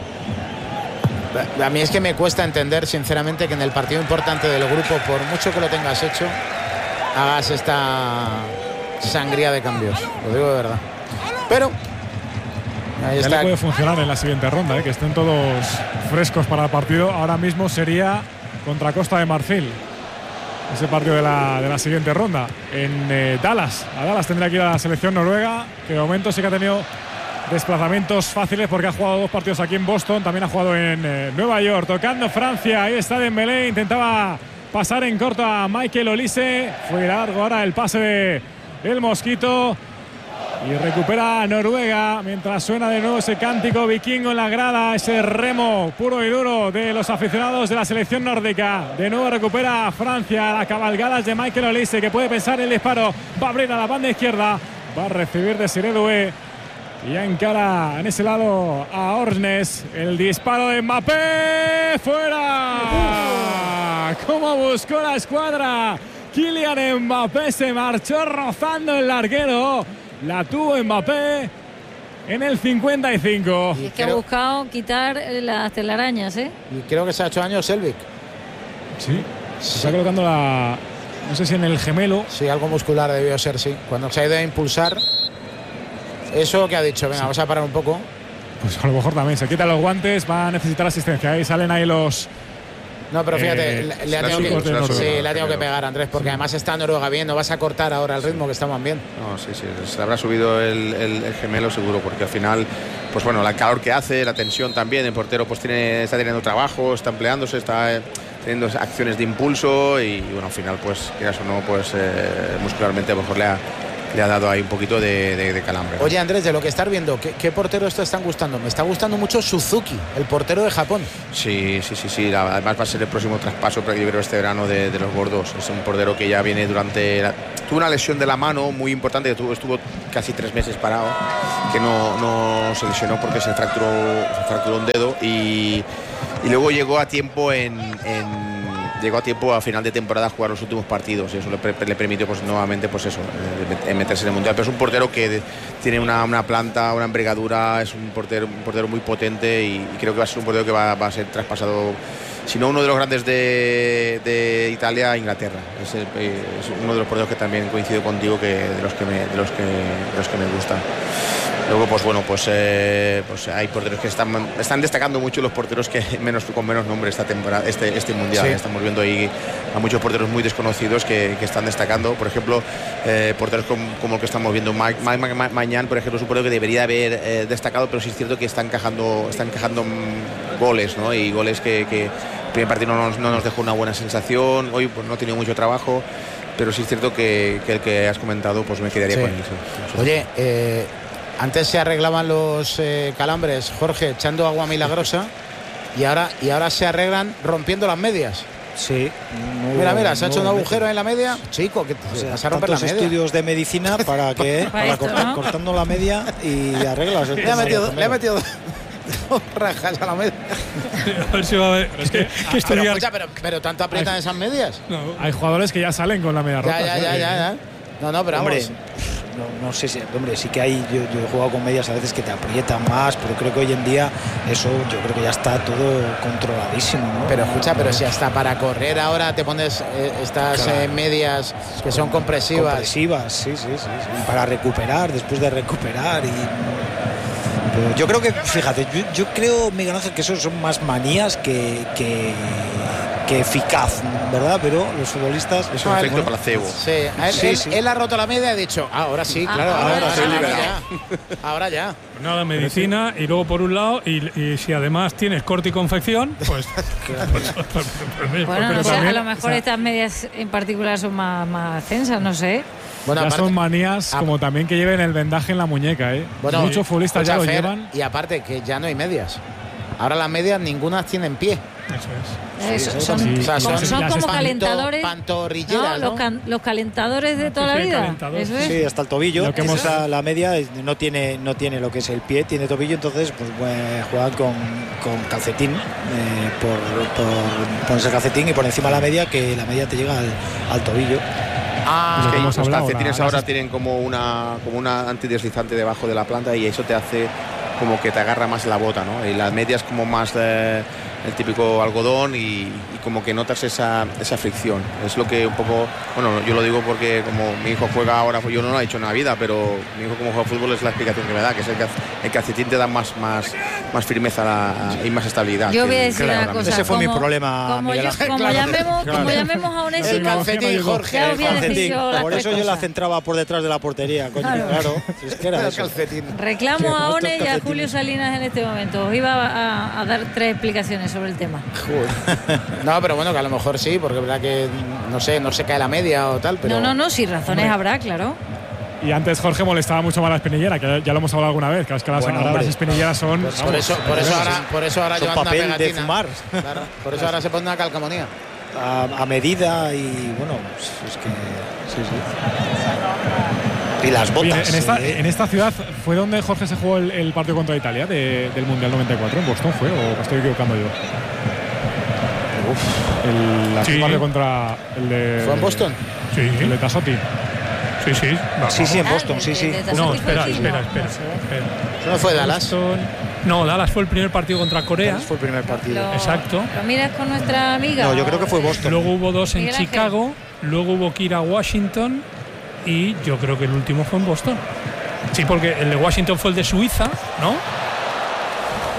A mí es que me cuesta entender, sinceramente, que en el partido importante del grupo, por mucho que lo tengas hecho, hagas esta sangría de cambios. Lo digo de verdad. Pero. Ahí Ya está. le puede funcionar en la siguiente ronda, ¿eh? Que estén todos frescos para el partido. Ahora mismo sería contra Costa de Marfil. Ese partido de la, de la siguiente ronda en eh, Dallas. A Dallas tendrá que ir a la selección noruega, que de momento sí que ha tenido desplazamientos fáciles porque ha jugado dos partidos aquí en Boston, también ha jugado en eh, Nueva York. Tocando Francia, ahí está Dembélé, intentaba pasar en corto a Michael Olise. Fue largo ahora el pase de el Mosquito. Y recupera Noruega mientras suena de nuevo ese cántico vikingo en la grada, ese remo puro y duro de los aficionados de la selección nórdica. De nuevo recupera Francia, las cabalgadas de Michael Olise, que puede pensar el disparo, va a abrir a la banda izquierda, va a recibir de Siré Doué y ya encara en ese lado a Orsnes. El disparo de Mbappé, fuera. ¿Cómo buscó la escuadra? Kylian Mbappé se marchó rozando el larguero. La tuvo Mbappé en el cincuenta y cinco. Es que ha buscado quitar eh, las telarañas, ¿eh? Y creo que se ha hecho daño Selvik. Sí, se está colocando la. No sé si en el gemelo. Sí, algo muscular debió ser, sí. Cuando se ha ido a impulsar. Eso que ha dicho, venga, vamos a parar un poco. Pues a lo mejor también se quita los guantes, va a necesitar asistencia. Ahí salen ahí los No, pero fíjate, eh, le, le ha tenido que, Noruega, sí, le ha tenido que pegar, Andrés, porque además está Noruega bien, no vas a cortar ahora el ritmo que estaban bien. No, sí, sí, se habrá subido el, el, el gemelo seguro, porque al final, pues bueno, el calor que hace, la tensión también, el portero pues tiene, está teniendo trabajo, está empleándose, está teniendo acciones de impulso y bueno, al final, pues quieras o no, pues eh, muscularmente a lo mejor le ha, le ha dado ahí un poquito de, de, de calambre. Oye, Andrés, de lo que estás viendo, ¿qué, qué porteros te están gustando? Me está gustando mucho Suzuki, el portero de Japón. Sí, sí, sí, sí. Además va a ser el próximo traspaso, pero yo creo este verano de, de los gordos. Es un portero que ya viene durante... La, tuvo una lesión de la mano muy importante, que tuvo, estuvo casi tres meses parado, que no, no se lesionó porque se fracturó, se fracturó un dedo y, y luego llegó a tiempo en... en llegó a tiempo a final de temporada a jugar los últimos partidos y eso le, le permitió pues nuevamente pues eso eh, meterse en el mundial. Pero es un portero que de, tiene una, una planta, una envergadura, es un portero, un portero muy potente y, y creo que va a ser un portero que va, va a ser traspasado, si no uno de los grandes de, de Italia a Inglaterra. Es, el, es uno de los porteros que también coincido contigo que de los que me, de los que, de los que me gustan. Luego, pues bueno, pues, eh, pues hay porteros que están, están destacando mucho, los porteros que menos con menos nombre esta temporada, este, este mundial. Sí. Estamos viendo ahí a muchos porteros muy desconocidos que, que están destacando. Por ejemplo, eh, porteros como, como el que estamos viendo, Mike, Mike Maignan, por ejemplo, es un portero que debería haber eh, destacado, pero sí es cierto que está encajando, está encajando goles, ¿no? Y goles que, que el primer partido no nos, no nos dejó una buena sensación. Hoy pues, no ha tenido mucho trabajo, pero sí es cierto que, que el que has comentado, pues me quedaría sí. con él. Sí. Oye, eh, antes se arreglaban los eh, calambres, Jorge, echando agua milagrosa y ahora, y ahora se arreglan rompiendo las medias. Sí. No, mira, mira, se ha hecho un agujero en la media. Chico, que o sea, vas a romper la media. Estudios de medicina para que para esto, cortar, ¿no? cortando la media y arreglas. Le ha metido, le ha metido dos rajas a la media. A ver si va a ver. Es que, ah, que estudiar... pero, escucha, pero, pero tanto aprietan esas medias. No, hay jugadores que ya salen con la media rota. Ya, ya, ya, ya, ya. No, no, pero hombre, vamos. No, no sé si, hombre, sí que hay, yo, yo he jugado con medias a veces que te aprietan más, pero creo que hoy en día eso yo creo que ya está todo controladísimo, ¿no? Pero escucha, pero si hasta para correr ahora te pones eh, estas claro. eh, medias que son compresivas. Compresivas, sí, sí, sí, sí. Y para recuperar, después de recuperar y... Pero yo creo que, fíjate, yo, yo creo, Miguel Ángel, que eso son más manías que... que que eficaz, ¿verdad? Pero los futbolistas... Es un efecto placebo. Sí, él, sí, él, sí. él ha roto la media y ha dicho, ah, ahora sí, claro, ah, ahora, ahora, ahora, ahora ya. Ahora ya. Nada, medicina y luego por un lado, y, y si además tienes corte y confección, pues... Bueno, no sé, a lo mejor o sea, estas medias en particular son más, más tensas, no sé. Bueno, ya aparte, son manías como también que lleven el vendaje en la muñeca, ¿eh? Bueno, muchos futbolistas ya lo Fer, llevan. Y aparte que ya no hay medias. Ahora las medias ninguna tienen pie. Eso es. Eso, sí, son, sí, o sea, son, son como calentadores. Pantorrilleras, ¿no? ¿no? Los, can, los calentadores de toda la vida. Eso es. Sí, hasta el tobillo. Lo que hemos a la media no tiene, no tiene lo que es el pie, tiene tobillo, entonces pues bueno, juegan con, con calcetín, eh, por, por ponerse el calcetín y por encima de la media, que la media te llega al, al tobillo. Ah, es que los calcetines ahora la... tienen como una, como una antideslizante debajo de la planta y eso te hace como que te agarra más la bota, ¿no? Y las medias como más eh, el típico algodón y, y como que notas esa, esa fricción. Es lo que un poco, bueno, yo lo digo porque como mi hijo juega ahora, yo no lo he hecho en la vida, pero mi hijo como juega fútbol es la explicación que me da, que es el, el calcetín te da más, más, más firmeza la, y más estabilidad. Yo voy a decir una cosa. Ese fue como, mi problema, como, Miguel yo, como, claro. llamemos, claro. como llamemos a Onésimo, el calcetín, Jorge, ya os voy a decir yo las por eso yo la centraba por detrás de la portería, coño, claro. claro. Es que era eso. Reclamo a One y a Julio Salinas en este momento. Os iba a, a dar tres explicaciones sobre el tema. No, pero bueno, que a lo mejor sí, porque es verdad que no sé, no se cae la media o tal, pero... No, no, no, si razones hombre. habrá, claro. Y antes Jorge molestaba mucho más la espinillera, que ya lo hemos hablado alguna vez, que es que las, bueno, ahora las espinilleras son... Pues vamos, por eso, por eso ahora, por eso ahora llevan una pegatina. De fumar. Claro, por eso ahora se pone una calcamonía. A, a medida y bueno, es que... Sí, sí. Y las botas. Oye, en, esta, ¿eh? en esta ciudad fue donde Jorge se jugó el, el partido contra Italia de, del Mundial noventa y cuatro. ¿En Boston fue o me estoy equivocando yo? Uf, el la sí. partido contra el de... ¿Fue en Boston? Sí. ¿El de Tassotti? Sí, sí. No, sí, sí, en Boston, sí, sí. No, espera, espera, espera. espera. ¿No fue Dallas? Boston. No, Dallas fue el primer partido contra Corea. Dallas fue el primer partido. Lo, Exacto. ¿Lo miras con nuestra amiga? No, yo creo que fue Boston. Luego hubo dos en Miguel Chicago, Ángel. luego hubo que ir a Washington y yo creo que el último fue en Boston. Sí, porque el de Washington fue el de Suiza, ¿no?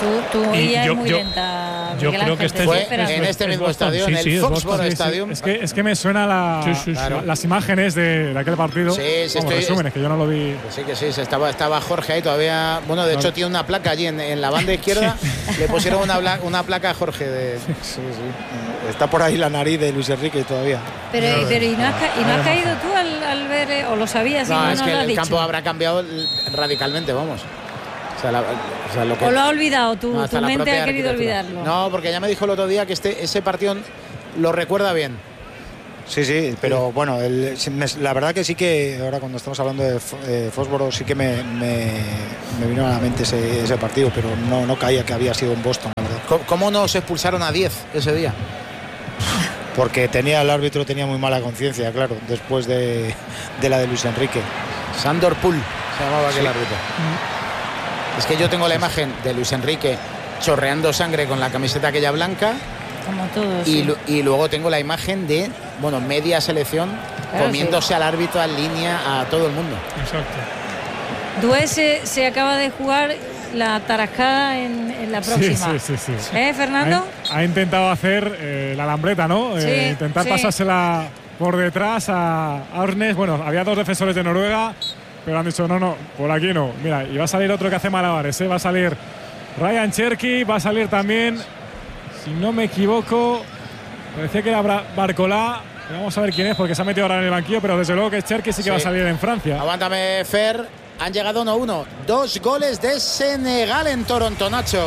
tú, tú Y ella yo- es muy yo- lenta. yo Miguel creo Ángel, que este te es- estoy Fue esperando. en este Es mismo Boston, estadio, sí, en sí, el es Foxborough Boston, sí, sí. Stadium. Es que, es que me suena la, Sí, sí, sí. la- las imágenes de, de aquel partido. Sí, sí, Vamos, estoy- resúmenes, que yo no lo vi. Sí, que sí, se estaba, estaba Jorge ahí todavía. Bueno, de hecho, Claro. tiene una placa allí en, en la banda izquierda. Le pusieron una, bla- una placa a Jorge. De, Sí, sí. Está por ahí la nariz de Luis Enrique todavía. Pero, pero ¿y no has, ca- y no has caído tú al, al ver, eh, o lo sabías y no, no, no es que lo has el dicho? campo habrá cambiado l- radicalmente, vamos. O sea, la- o sea, lo que- O lo ha olvidado tú, No, hasta tu la mente propia ha querido arquitectura. olvidarlo. No, porque ya me dijo el otro día que este, ese partido lo recuerda bien. Sí, sí, pero bueno, el- sí, me- la verdad que sí que ahora cuando estamos hablando de Fo- eh, Fósforo sí que me, me, me vino a la mente ese, ese partido, pero no, no caía que había sido en Boston, la verdad. ¿Cómo, cómo nos expulsaron a diez ese día? Porque tenía el árbitro tenía muy mala conciencia, claro, después de, de la de Luis Enrique. Sandor Pool se llamaba aquel Sí. árbitro. Es que yo tengo la imagen de Luis Enrique chorreando sangre con la camiseta aquella blanca. Como todos. Y, sí. lu- y luego tengo la imagen de, bueno, media selección Claro, comiéndose sí. al árbitro en línea a todo el mundo. Exacto. Dué se, se acaba de jugar la tarascada en, en la Sí, próxima. sí, sí, sí. ¿Eh, Fernando? Ha, ha intentado hacer eh, la lambreta, ¿no? Sí, Eh, intentar sí. pasársela por detrás a a Ornes. Bueno, había dos defensores de Noruega, pero han dicho, no, no, por aquí no. Mira, y va a salir otro que hace malabares, ¿eh? Va a salir Ryan Cherky, va a salir también, si no me equivoco, parecía que era Bra- Barcolá. Vamos a ver quién es, porque se ha metido ahora en el banquillo, pero desde luego que Cherky sí que Sí. va a salir en Francia. Aguántame, Fer. Han llegado uno uno. Dos goles de Senegal en Toronto, Nacho.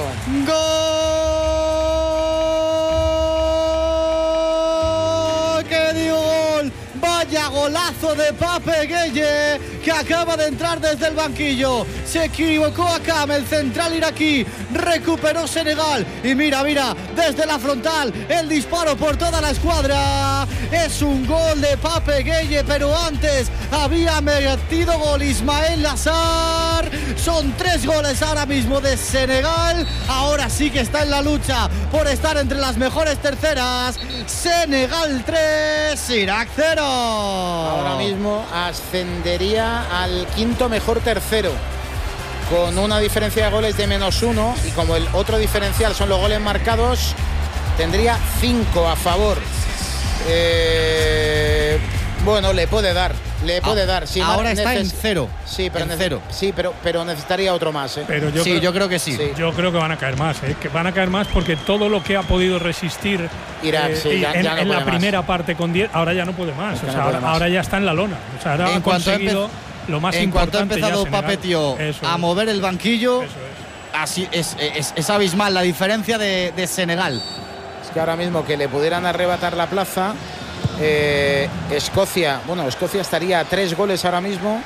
¡Gol! ¡Qué dio gol! Vaya golazo de Pape Gueye, que acaba de entrar desde el banquillo. Se equivocó Akam, el central iraquí. Recuperó Senegal. Y mira, mira, desde la frontal, el disparo por toda la escuadra. Es un gol de Pape Gueye, pero antes había metido gol Ismael Lassar. Son tres goles ahora mismo de Senegal. Ahora sí que está en la lucha por estar entre las mejores terceras. Senegal tres, Irak cero. Ahora mismo ascendería al quinto mejor tercero, con una diferencia de goles de menos uno, y como el otro diferencial son los goles marcados, tendría cinco a favor. Eh, bueno, le puede dar, le puede dar. Si Ahora mar- está en neces- cero. Sí, pero En neces- cero. Sí, pero, pero necesitaría otro más. ¿eh? Pero yo Sí, creo, yo creo que sí. Yo creo que van a caer más, ¿eh? Que van a caer más porque todo lo que ha podido resistir Irak, sí, y ya- en, ya no en la puede más. primera parte con diez, ahora ya no puede más. que O no sea, puede ahora, más. ahora ya está en la lona. O sea, ahora En ha cuanto ha conseguido empe- lo más en cuanto ha importante. ya empezado Senegal. Pape Tío Eso a es. mover el banquillo, Eso es. así es, es, es abismal la diferencia de, de Senegal. Es que ahora mismo que le pudieran arrebatar la plaza, eh, Escocia, bueno, Escocia estaría a tres goles ahora mismo.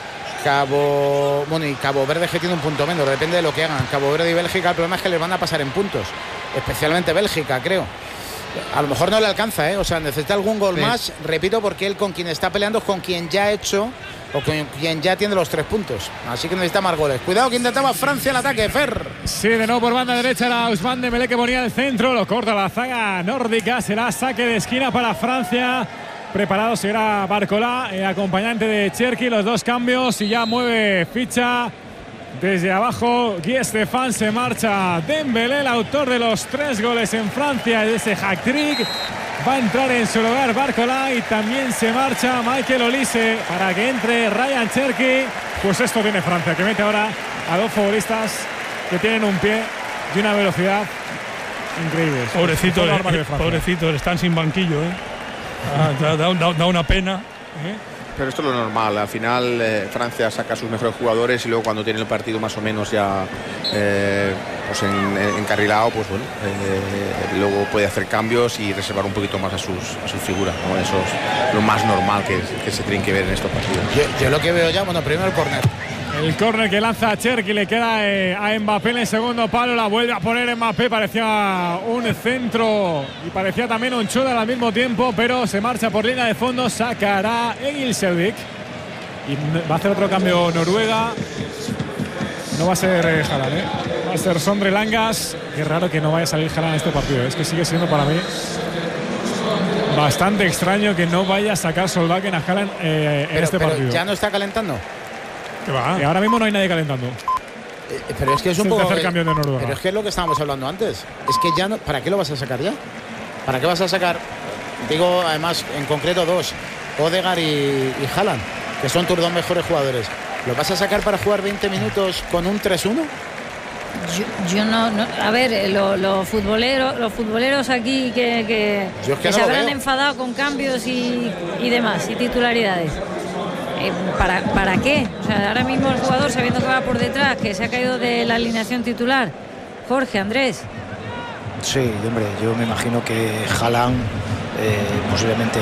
Cabo, bueno, y Cabo Verde que tiene un punto menos, depende de lo que hagan. Cabo Verde y Bélgica, el problema es que les van a pasar en puntos, especialmente Bélgica, creo. A lo mejor no le alcanza, ¿eh? O sea, necesita algún gol Sí. más, repito, porque él con quien está peleando es con quien ya ha hecho o con quien ya tiene los tres puntos. Así que necesita más goles. Cuidado que intentaba Francia el ataque, Fer. Sí, de nuevo por banda derecha era Ousmane Dembélé que ponía el centro, lo corta la zaga nórdica, será saque de esquina para Francia. Preparado será Barcolá, el acompañante de Cherky, los dos cambios y ya mueve ficha desde abajo. Guy Stéphane, se marcha Dembélé, el autor de los tres goles en Francia, de ese hat-trick. Va a entrar en su lugar Barcolá y también se marcha Michael Olise para que entre Ryan Cherky. Pues esto tiene Francia, que mete ahora a dos futbolistas que tienen un pie y una velocidad increíbles. Pobrecito, Fue la eh, arma de Francia. pobrecito, están sin banquillo, ¿eh? Ah, da, da- da- da una pena. ¿eh? Pero esto es lo normal. Al final eh, Francia saca a sus mejores jugadores y luego cuando tiene el partido más o menos ya eh, pues en, en- encarrilado, pues bueno, eh, luego puede hacer cambios y reservar un poquito más a sus a sus figuras, ¿no? Eso es lo más normal que, que se tienen que ver en estos partidos. Yo, yo lo que veo ya, bueno, primero el córner. El córner que lanza a Cherky le queda eh, a Mbappé en el segundo palo, la vuelve a poner Mbappé, parecía un centro y parecía también un chute al mismo tiempo, pero se marcha por línea de fondo, sacará Egil Selvik y va a hacer otro cambio Noruega. No va a ser eh, Haaland, ¿eh? Va a ser Sondre Langas. Qué raro que no vaya a salir Haaland en este partido, es que sigue siendo para mí bastante extraño que no vaya a sacar Solbakken a Haaland eh, en Pero, este pero partido. ya no está calentando. ¿Qué va? Y ahora mismo no hay nadie calentando. Eh, pero es que es un el poco. tercer cambio de Noruega. Pero es que es lo que estábamos hablando antes. Es que ya no. ¿Para qué lo vas a sacar ya? ¿Para qué vas a sacar? Digo, además, en concreto dos, Odegaard y, y Haaland, que son tus dos mejores jugadores. ¿Lo vas a sacar para jugar veinte minutos con un tres uno? Yo, yo no, no. A ver, los lo futboleros, los futboleros aquí que, que, es que que no se lo habrán veo. enfadado con cambios y, y demás, y titularidades. Eh, ¿para, ¿Para qué? O sea, ahora mismo el jugador, sabiendo que va por detrás, que se ha caído de la alineación titular. Jorge, Andrés. Sí, hombre, yo me imagino que Haaland eh, posiblemente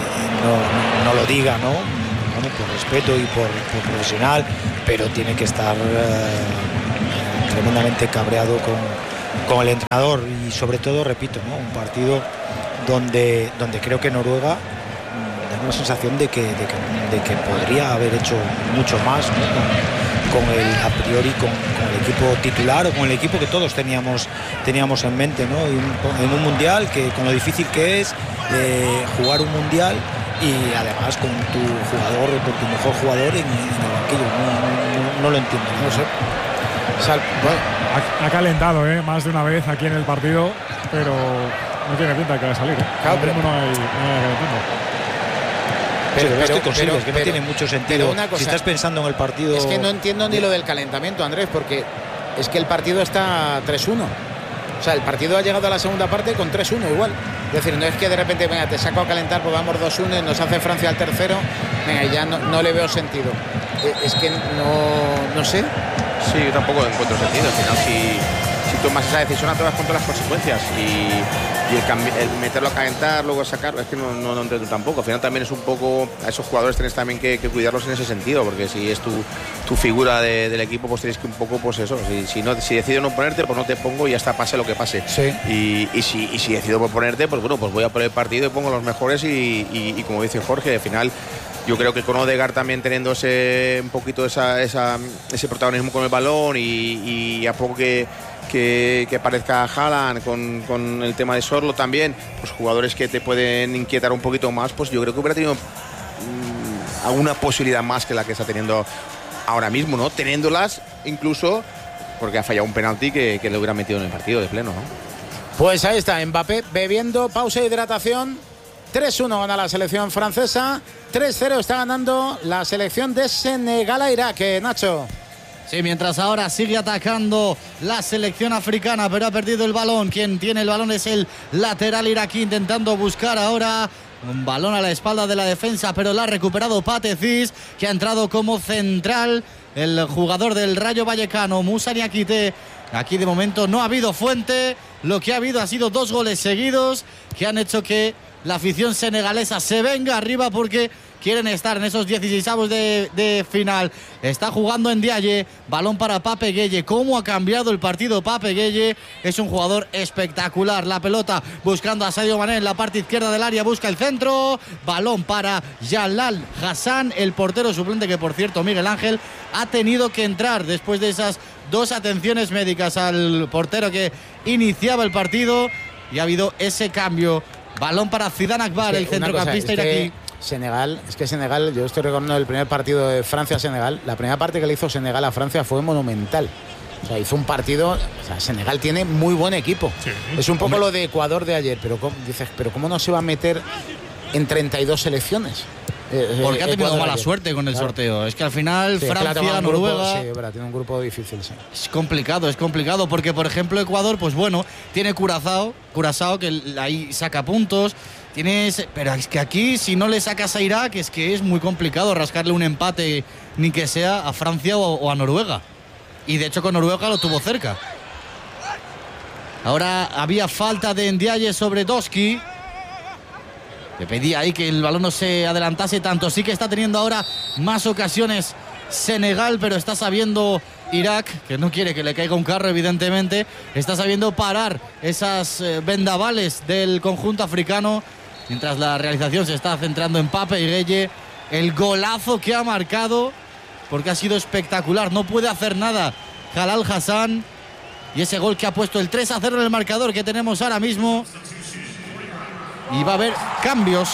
no, no lo diga, ¿no? Bueno, por respeto y por, por profesional, pero tiene que estar eh, tremendamente cabreado con, con el entrenador y sobre todo, repito, ¿no? Un partido donde, donde creo que Noruega mm, da una sensación de que, de, que, de que podría haber hecho mucho más, ¿no? con, con el a priori con, con el equipo titular o con el equipo que todos teníamos teníamos en mente, ¿no? Y un, en un mundial que con lo difícil que es eh, jugar un mundial y además con tu jugador, con tu mejor jugador en, en el banquillo, no, no, no lo entiendo, no sé. Sal, bueno, ha, ha calentado ¿eh? más de una vez aquí en el partido, pero no tiene pinta que va a salir. ¿eh? Claro, pero, no hay, no hay calentando. Pero, pero, estoy consigo, pero, es que pero, no tiene mucho sentido. Cosa, si estás pensando en el partido. Es que no entiendo ni lo del calentamiento, Andrés, porque es que el partido está tres uno. O sea, el partido ha llegado a la segunda parte con tres uno igual. Es decir, no es que de repente, venga, te saco a calentar, pues vamos dos uno, nos hace Francia al tercero. Venga, ya no, no le veo sentido. Es que no, no sé. Sí, yo tampoco encuentro sentido. Al final, si, si tomas esa decisión, te vas con todas las consecuencias. Y, y el, cambi- el meterlo a calentar, luego sacarlo, es que no, no, no entiendo tampoco. Al final también es un poco, a esos jugadores tienes también que, que cuidarlos en ese sentido, porque si es tu, tu figura de, del equipo, pues tienes que un poco, pues eso, si, si, no, si decido no ponerte, pues no te pongo y ya está, pase lo que pase. Sí. Y, y, si, y si decido ponerte, pues bueno, pues voy a por el partido y pongo los mejores y, y, y como dice Jorge, al final yo creo que con Odegaard también teniendo ese, un poquito esa, esa, ese protagonismo con el balón y, y a poco que Que, que aparezca Haaland con, con el tema de Sorlo también, pues jugadores que te pueden inquietar un poquito más, pues yo creo que hubiera tenido mmm, alguna posibilidad más que la que está teniendo ahora mismo, ¿no? Teniéndolas incluso porque ha fallado un penalti que, que le hubiera metido en el partido de pleno, ¿no? Pues ahí está, Mbappé bebiendo, pausa e hidratación. tres uno gana la selección francesa, tres cero está ganando la selección de Senegal a Irak, Nacho. Sí, mientras ahora sigue atacando la selección africana, pero ha perdido el balón. Quien tiene el balón es el lateral iraquí, intentando buscar ahora un balón a la espalda de la defensa, pero la ha recuperado Patecis, que ha entrado como central el jugador del Rayo Vallecano, Moussa Niakité. Aquí de momento no ha habido fuente, lo que ha habido ha sido dos goles seguidos que han hecho que la afición senegalesa se venga arriba porque quieren estar en esos dieciseisavos de, de final. Está jugando en Ndiaye, balón para Pape Gueye. ¿Cómo ha cambiado el partido Pape Gueye? Es un jugador espectacular. La pelota buscando a Sadio Mané en la parte izquierda del área, busca el centro. Balón para Jalal Hassan, el portero suplente, que por cierto Miguel Ángel ha tenido que entrar después de esas dos atenciones médicas al portero que iniciaba el partido, y ha habido ese cambio. Balón para Zidane Akbar, el centrocampista iraquí. Senegal, es que Senegal, yo estoy recordando el primer partido de Francia-Senegal, la primera parte que le hizo Senegal a Francia fue monumental. O sea, hizo un partido, o sea, Senegal tiene muy buen equipo. Sí, es un poco hombre. Lo de Ecuador de ayer, pero ¿cómo, dices, pero ¿cómo no se va a meter en treinta y dos selecciones? Eh, Porque ha tenido Ecuador mala ayer. Suerte con el claro. sorteo. Es que al final sí, Francia, claro, Noruega... Grupo, sí, verdad, tiene un grupo difícil, sí. Es complicado, es complicado, porque por ejemplo Ecuador, pues bueno, tiene Curazao, Curazao que ahí saca puntos. Tienes, pero es que aquí, si no le sacas a Irak, es que es muy complicado rascarle un empate, ni que sea a Francia o, o a Noruega. Y de hecho con Noruega lo tuvo cerca. Ahora había falta de Ndiaye sobre Doski. Le pedía ahí que el balón no se adelantase tanto. Sí que está teniendo ahora más ocasiones Senegal, pero está sabiendo Irak, que no quiere que le caiga un carro, evidentemente. Está sabiendo parar esas eh, vendavales del conjunto africano. Mientras la realización se está centrando en Pape Gueye. El golazo que ha marcado, porque ha sido espectacular. No puede hacer nada Jalal Hassan. Y ese gol que ha puesto el tres a cero en el marcador que tenemos ahora mismo. Y va a haber cambios.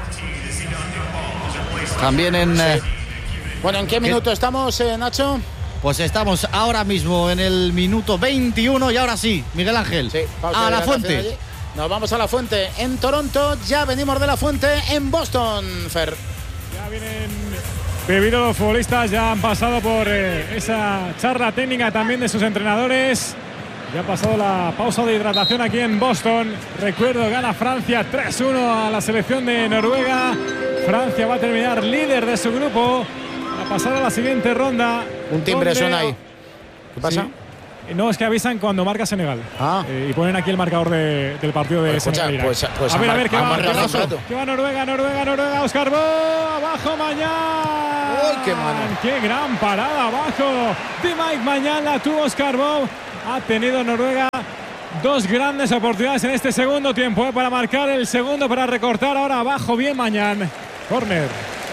También en... Sí. Bueno, ¿en qué minuto ¿Qué? estamos, eh, Nacho? Pues estamos ahora mismo en el minuto veintiuno y ahora sí, Miguel Ángel, sí, a la fuente. Nos vamos a la fuente en Toronto, ya venimos de la fuente en Boston, Fer. Ya vienen bebidos los futbolistas, ya han pasado por eh, esa charla técnica también de sus entrenadores. Ya ha pasado la pausa de hidratación aquí en Boston. Recuerdo, gana Francia tres uno a la selección de Noruega. Francia va a terminar líder de su grupo a pasar a la siguiente ronda. Un timbre suena ahí. ¿Qué pasa? Sí. No, es que avisan cuando marca Senegal. Ah. Eh, y ponen aquí el marcador de, del partido de pues Senegal. Pues, pues, a ver, a ver, ¿qué va, ¿qué, va, ¿qué va Noruega, Noruega, Noruega? Oscar Bo, abajo Mañán. ¡Uy, qué mano! ¡Qué gran parada abajo! De Mike Mañán la tuvo Oscar Bo. Ha tenido Noruega dos grandes oportunidades en este segundo tiempo eh, para marcar el segundo, para recortar. Ahora abajo bien Mañán. Corner.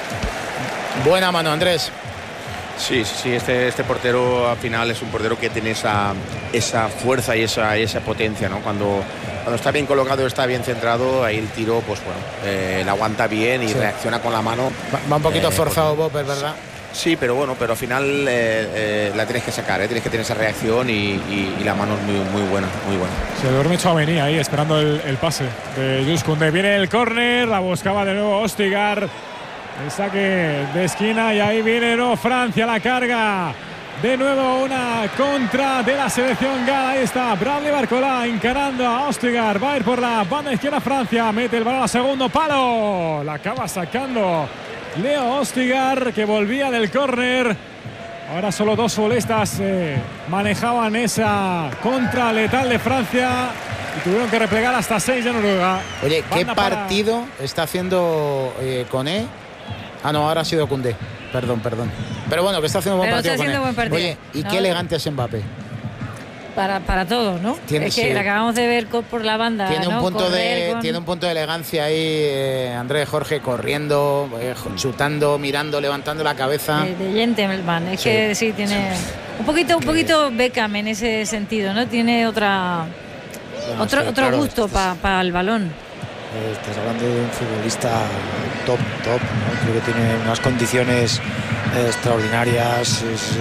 Buena mano, Andrés. Sí, sí, sí, este, este portero al final es un portero que tiene esa, esa fuerza y esa, esa potencia, ¿no? Cuando, cuando está bien colocado, está bien centrado, ahí el tiro, pues bueno, eh, la aguanta bien y sí. reacciona con la mano. Va, va un poquito eh, forzado Bob, es verdad. Sí, pero bueno, pero al final eh, eh, la tienes que sacar, ¿eh? Tienes que tener esa reacción y, y, y la mano es muy, muy buena, muy buena. Se duerme Tchouaméni ahí esperando el, el pase de Jules Koundé. Viene el córner, la buscaba de nuevo Ostigar. El saque de esquina y ahí viene no, Francia, la carga. De nuevo una contra de la selección gala. Ahí está Bradley Barcola encarando a Ostigar. Va a ir por la banda izquierda Francia. Mete el balón a segundo palo. La acaba sacando Leo Ostigar, que volvía del córner. Ahora solo dos futbolistas eh, manejaban esa contra letal de Francia y tuvieron que replegar hasta seis de Noruega. Oye, ¿qué Banda partido para... está haciendo eh, Koné? Ah, no, ahora ha sido Koundé. Perdón, perdón. Pero bueno, que está haciendo buen Pero partido. Está haciendo buen partido. Oye, y no, qué elegante es Mbappé. Para, para todos, ¿no? Tiene, es que sí. la acabamos de ver por la banda. Tiene, ¿no? un, punto de, con... tiene un punto de elegancia ahí, eh, Andrés Jorge, corriendo, eh, chutando, mirando, levantando la cabeza. De, de gentleman. Es sí. que sí, tiene un poquito, un poquito Beckham en ese sentido, ¿no? Tiene otra bueno, otro, sí, otro claro, gusto para pa el balón. Estás hablando de un futbolista top, top, ¿no? Creo que tiene unas condiciones extraordinarias, es,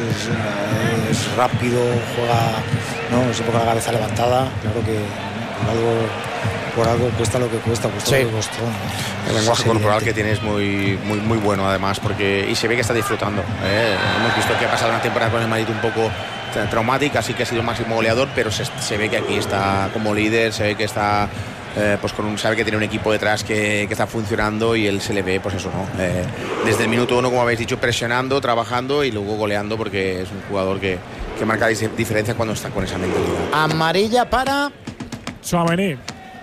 es, es rápido, juega, ¿no? Siempre con la cabeza levantada. Claro que por algo, por algo cuesta lo que cuesta, pues sí. todo costó, ¿no? El lenguaje corporal que tiene es muy, muy, muy bueno además, porque y se ve que está disfrutando. ¿eh? Hemos visto que ha pasado una temporada con el Madrid un poco traumática, sí que ha sido el máximo goleador, pero se, se ve que aquí está como líder, se ve que está Eh, pues con un, sabe que tiene un equipo detrás que, que está funcionando y él se le ve, pues eso, ¿no? Eh, desde el minuto uno, como habéis dicho, presionando, trabajando y luego goleando, porque es un jugador que, que marca diferencia cuando está con esa mentalidad. Amarilla para Tchouaméni.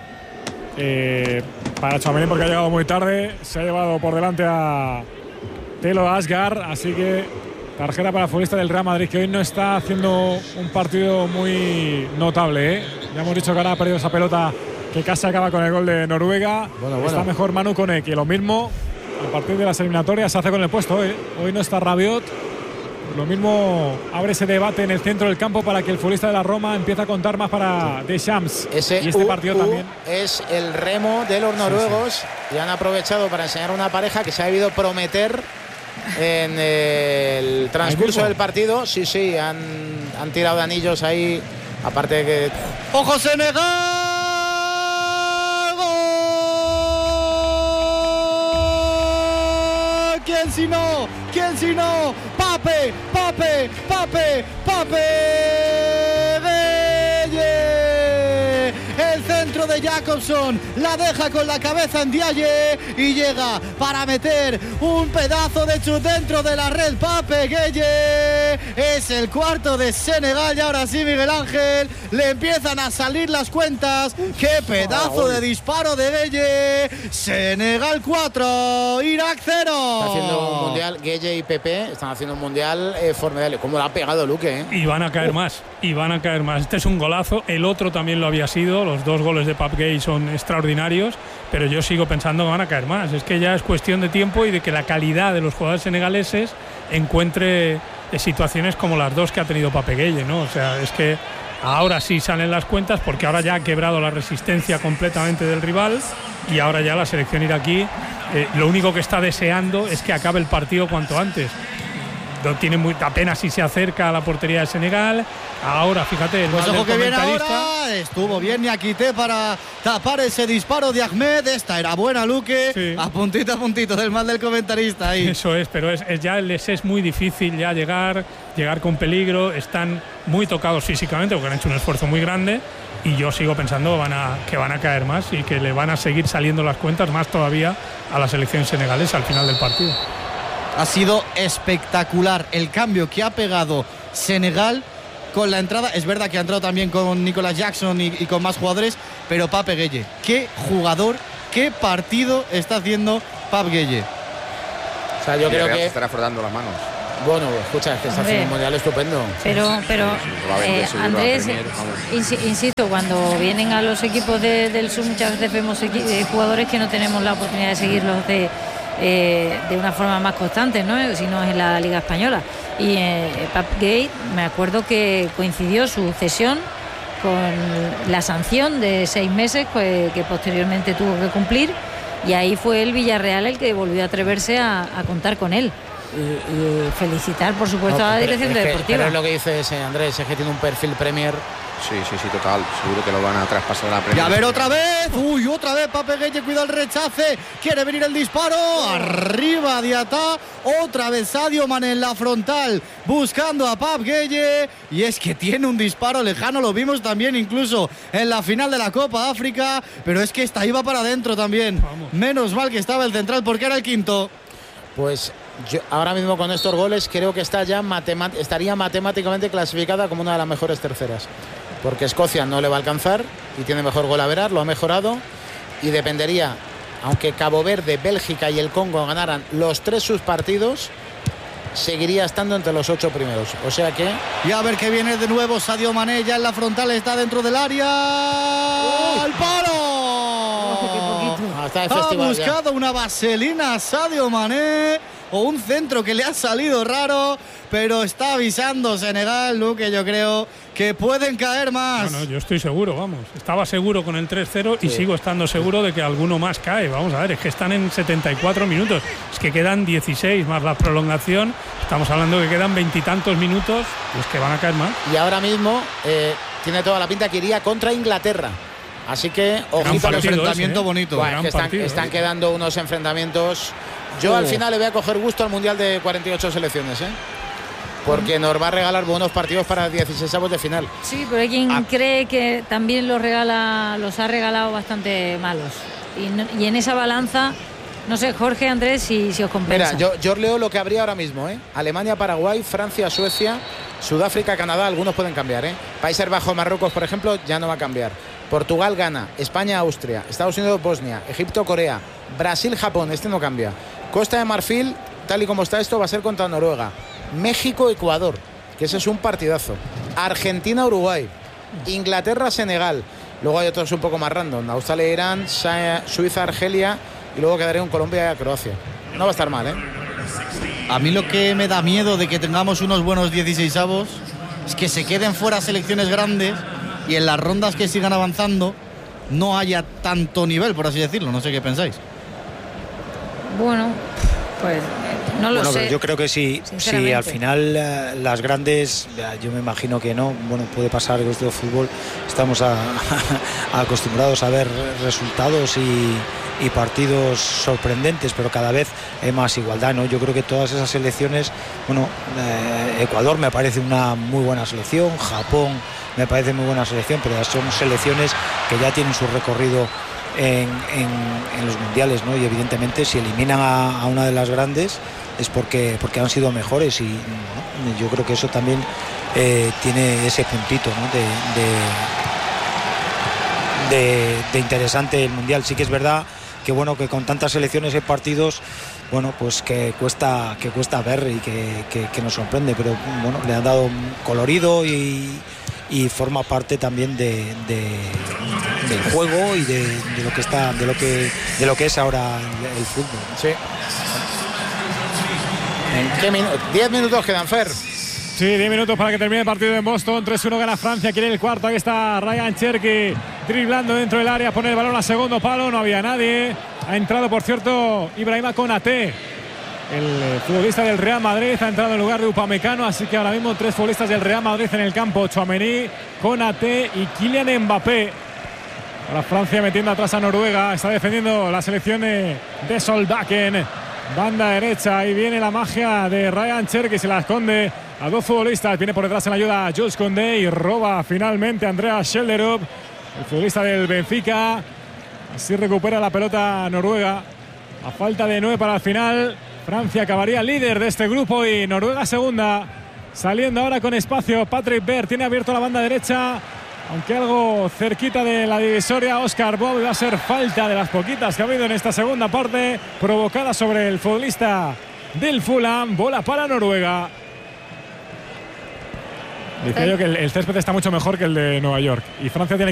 Eh, para Tchouaméni porque ha llegado muy tarde, se ha llevado por delante a Telo Asgar, así que tarjeta para el futbolista del Real Madrid, que hoy no está haciendo un partido muy notable, ¿eh? Ya hemos dicho que ahora ha perdido esa pelota que casi acaba con el gol de Noruega. Bueno, bueno. Está mejor Manu Koné, que lo mismo a partir de las eliminatorias se hace con el puesto. ¿eh? Hoy no está Rabiot. Lo mismo abre ese debate en el centro del campo para que el futbolista de la Roma empiece a contar más para Deschamps. Ese y este U, partido U también es el remo de los noruegos, sí, sí. Y han aprovechado para enseñar una pareja que se ha debido prometer en el transcurso del partido. Sí, sí, han, han tirado de anillos ahí. Aparte de que... ¡Ojo Senegal! ¿Quién si no? ¿Quién si no? Pape, Pape, Pape, Pape Gueye. El centro de Jacobson la deja con la cabeza en Diaye y llega para meter un pedazo de chut dentro de la red. Pape Gueye es el cuarto de Senegal y ahora sí, Miguel Ángel, le empiezan a salir las cuentas. ¡Qué pedazo de disparo de Gueye! Senegal cuatro, Irak cero. Está haciendo un mundial, Gueye y Pepe están haciendo un mundial eh, formidable. ¿Cómo lo ha pegado Luque? Eh? Y van a caer uh. más, y van a caer más. Este es un golazo, el otro también lo había sido. Los dos goles de Pape Gueye son extraordinarios, pero yo sigo pensando que van a caer más. Es que ya es cuestión de tiempo y de que la calidad de los jugadores senegaleses encuentre situaciones como las dos que ha tenido Pape Gueye, ¿no? O sea, es que ahora sí salen las cuentas porque ahora ya ha quebrado la resistencia completamente del rival y ahora ya la selección iraquí eh, lo único que está deseando es que acabe el partido cuanto antes. no tiene muy, apenas si se acerca a la portería de Senegal. Ahora, fíjate, el pues mal ojo del que viene comentarista. ahora, estuvo bien Niakité para tapar ese disparo de Ahmed. Esta era buena, Luque, Sí. a puntito a puntito del mal del comentarista ahí. Eso es, pero es, es ya les es muy difícil ya llegar, llegar con peligro. Están muy tocados físicamente porque han hecho un esfuerzo muy grande. Y yo sigo pensando van a, que van a caer más y que le van a seguir saliendo las cuentas más todavía a la selección senegalesa al final del partido. Ha sido espectacular el cambio que ha pegado Senegal con la entrada. Es verdad que ha entrado también con Nicolas Jackson y, y con más jugadores, pero Pape Gueye, qué jugador, qué partido está haciendo Pape Gueye. O sea, yo creo que estará frotando las manos. Bueno, escucha, es que está haciendo un mundial estupendo. Pero, pero eh, Andrés, insi- insisto, cuando vienen a los equipos de, del sur muchas veces vemos equi- eh, jugadores que no tenemos la oportunidad de seguirlos de, eh, de una forma más constante, ¿no? Si no es en la Liga Española. Y eh, Pape Gueye, me acuerdo que coincidió su cesión con la sanción de seis meses que, que posteriormente tuvo que cumplir, y ahí fue el Villarreal el que volvió a atreverse a, a contar con él. Y, y felicitar, por supuesto, No, a la pero dirección es que- deportiva. Pero es lo que dice ese Andrés, es que tiene un perfil Premier. Sí, sí, sí, total. Seguro que lo van a traspasar a la Y Premier. a ver otra vez, uy, otra vez Pape Gueye, cuida el rechace, quiere venir el disparo, arriba Diatá, otra vez Sadio Mané en la frontal, buscando a Pape Gueye, y es que tiene un disparo lejano, lo vimos también incluso en la final de la Copa África, pero es que esta iba para adentro también. Menos mal que estaba el central porque era el quinto. Pues yo ahora mismo con estos goles creo que está ya matemat- estaría matemáticamente clasificada como una de las mejores terceras. Porque Escocia no le va a alcanzar y tiene mejor gol a verar, lo ha mejorado, y dependería, aunque Cabo Verde, Bélgica y el Congo ganaran los tres sus partidos, seguiría estando entre los ocho primeros. O sea que... Y a ver que viene de nuevo Sadio Mané, ya en la frontal, está dentro del área. ¡Al palo! Ah, está de Ha festival ya. buscado una vaselina Sadio Mané, o un centro que le ha salido raro, pero está avisando Senegal, Luque, yo creo que pueden caer más. Bueno, yo estoy seguro, vamos. Estaba seguro con el tres cero y Sí. sigo estando seguro de que alguno más cae. Vamos a ver, es que están en setenta y cuatro minutos. Es que quedan dieciséis más la prolongación. Estamos hablando de que quedan veintitantos minutos. Pues que van a caer más. Y ahora mismo eh, tiene toda la pinta que iría contra Inglaterra. Así que, ojito al partido enfrentamiento ese, ¿eh? bonito. Gran Buah, es que están, partido, están ¿eh? quedando unos enfrentamientos. Yo Oh. al final le voy a coger gusto al Mundial de cuarenta y ocho selecciones, ¿eh? Porque nos va a regalar buenos partidos para dieciséisavos de final. Sí, pero hay quien cree que también los regala, los ha regalado bastante malos. Y, no- y en esa balanza, no sé, Jorge, Andrés, si, si os compensa. Mira, yo, yo leo lo que habría ahora mismo, ¿eh? Alemania, Paraguay, Francia, Suecia, Sudáfrica, Canadá, algunos pueden cambiar, ¿eh? Países Bajos, Marruecos, por ejemplo, ya no va a cambiar. Portugal, Ghana, España, Austria, Estados Unidos, Bosnia, Egipto, Corea, Brasil, Japón, este no cambia. Costa de Marfil, tal y como está esto, va a ser contra Noruega. México, Ecuador, que ese es un partidazo. Argentina, Uruguay. Inglaterra, Senegal. Luego hay otros un poco más random. Australia, Irán, Sa- Suiza, Argelia. Y luego quedaría un Colombia y Croacia. No va a estar mal, ¿eh? A mí lo que me da miedo de que tengamos unos buenos dieciséisavos es que se queden fuera selecciones grandes y en las rondas que sigan avanzando no haya tanto nivel, por así decirlo. No sé qué pensáis. Bueno, pues no lo bueno, sé. pero yo creo que sí, si sinceramente. al final eh, las grandes, eh, yo me imagino que no, bueno, puede pasar que esto de fútbol, estamos a- acostumbrados a ver resultados y, y partidos sorprendentes, pero cada vez hay más igualdad, ¿no? Yo creo que todas esas selecciones, bueno, eh, Ecuador me parece una muy buena selección, Japón me parece muy buena selección, pero ya son selecciones que ya tienen su recorrido en, en- en los mundiales, ¿no? Y evidentemente si eliminan a, a una de las grandes es porque, porque han sido mejores y ¿no? Yo creo que eso también eh, tiene ese puntito, ¿no? de, de, de, de interesante el mundial. Sí que es verdad que bueno, que con tantas selecciones y partidos, bueno, pues que cuesta, que cuesta ver y que, que, que nos sorprende, pero bueno, le han dado un colorido y, y forma parte también de, de- del juego y de, de lo que está, de lo que, de lo que es ahora el, el fútbol. Sí. ¿En qué minutos? diez minutos quedan, Fer. Sí, diez minutos para que termine el partido en Boston. tres uno gana Francia, quiere el cuarto. Ahí está Ryan Cherky driblando dentro del área, pone el balón a segundo palo, no había nadie. Ha entrado, por cierto, Ibrahima Konaté El futbolista del Real Madrid ha entrado en lugar de Upamecano, así que ahora mismo tres futbolistas del Real Madrid en el campo: Tchouaméni, Konaté y Kylian Mbappé. Ahora Francia metiendo atrás a Noruega. Está defendiendo la selección de Solbakken. Banda derecha, ahí viene la magia de Ryan Cherki, que se la esconde a dos futbolistas. Viene por detrás en la ayuda a Jules Koundé y roba finalmente Andreas Schjelderup, el futbolista del Benfica. Así recupera la pelota Noruega. A falta de nueve para el final, Francia acabaría líder de este grupo y Noruega segunda. Saliendo ahora con espacio Patrick Berg, tiene abierto la banda derecha, aunque algo cerquita de la divisoria. Oscar Bob, va a ser falta de las poquitas que ha habido en esta segunda parte, provocada sobre el futbolista del Fulham. Bola para Noruega. Decía yo que el, el césped está mucho mejor que el de Nueva York y Francia tiene que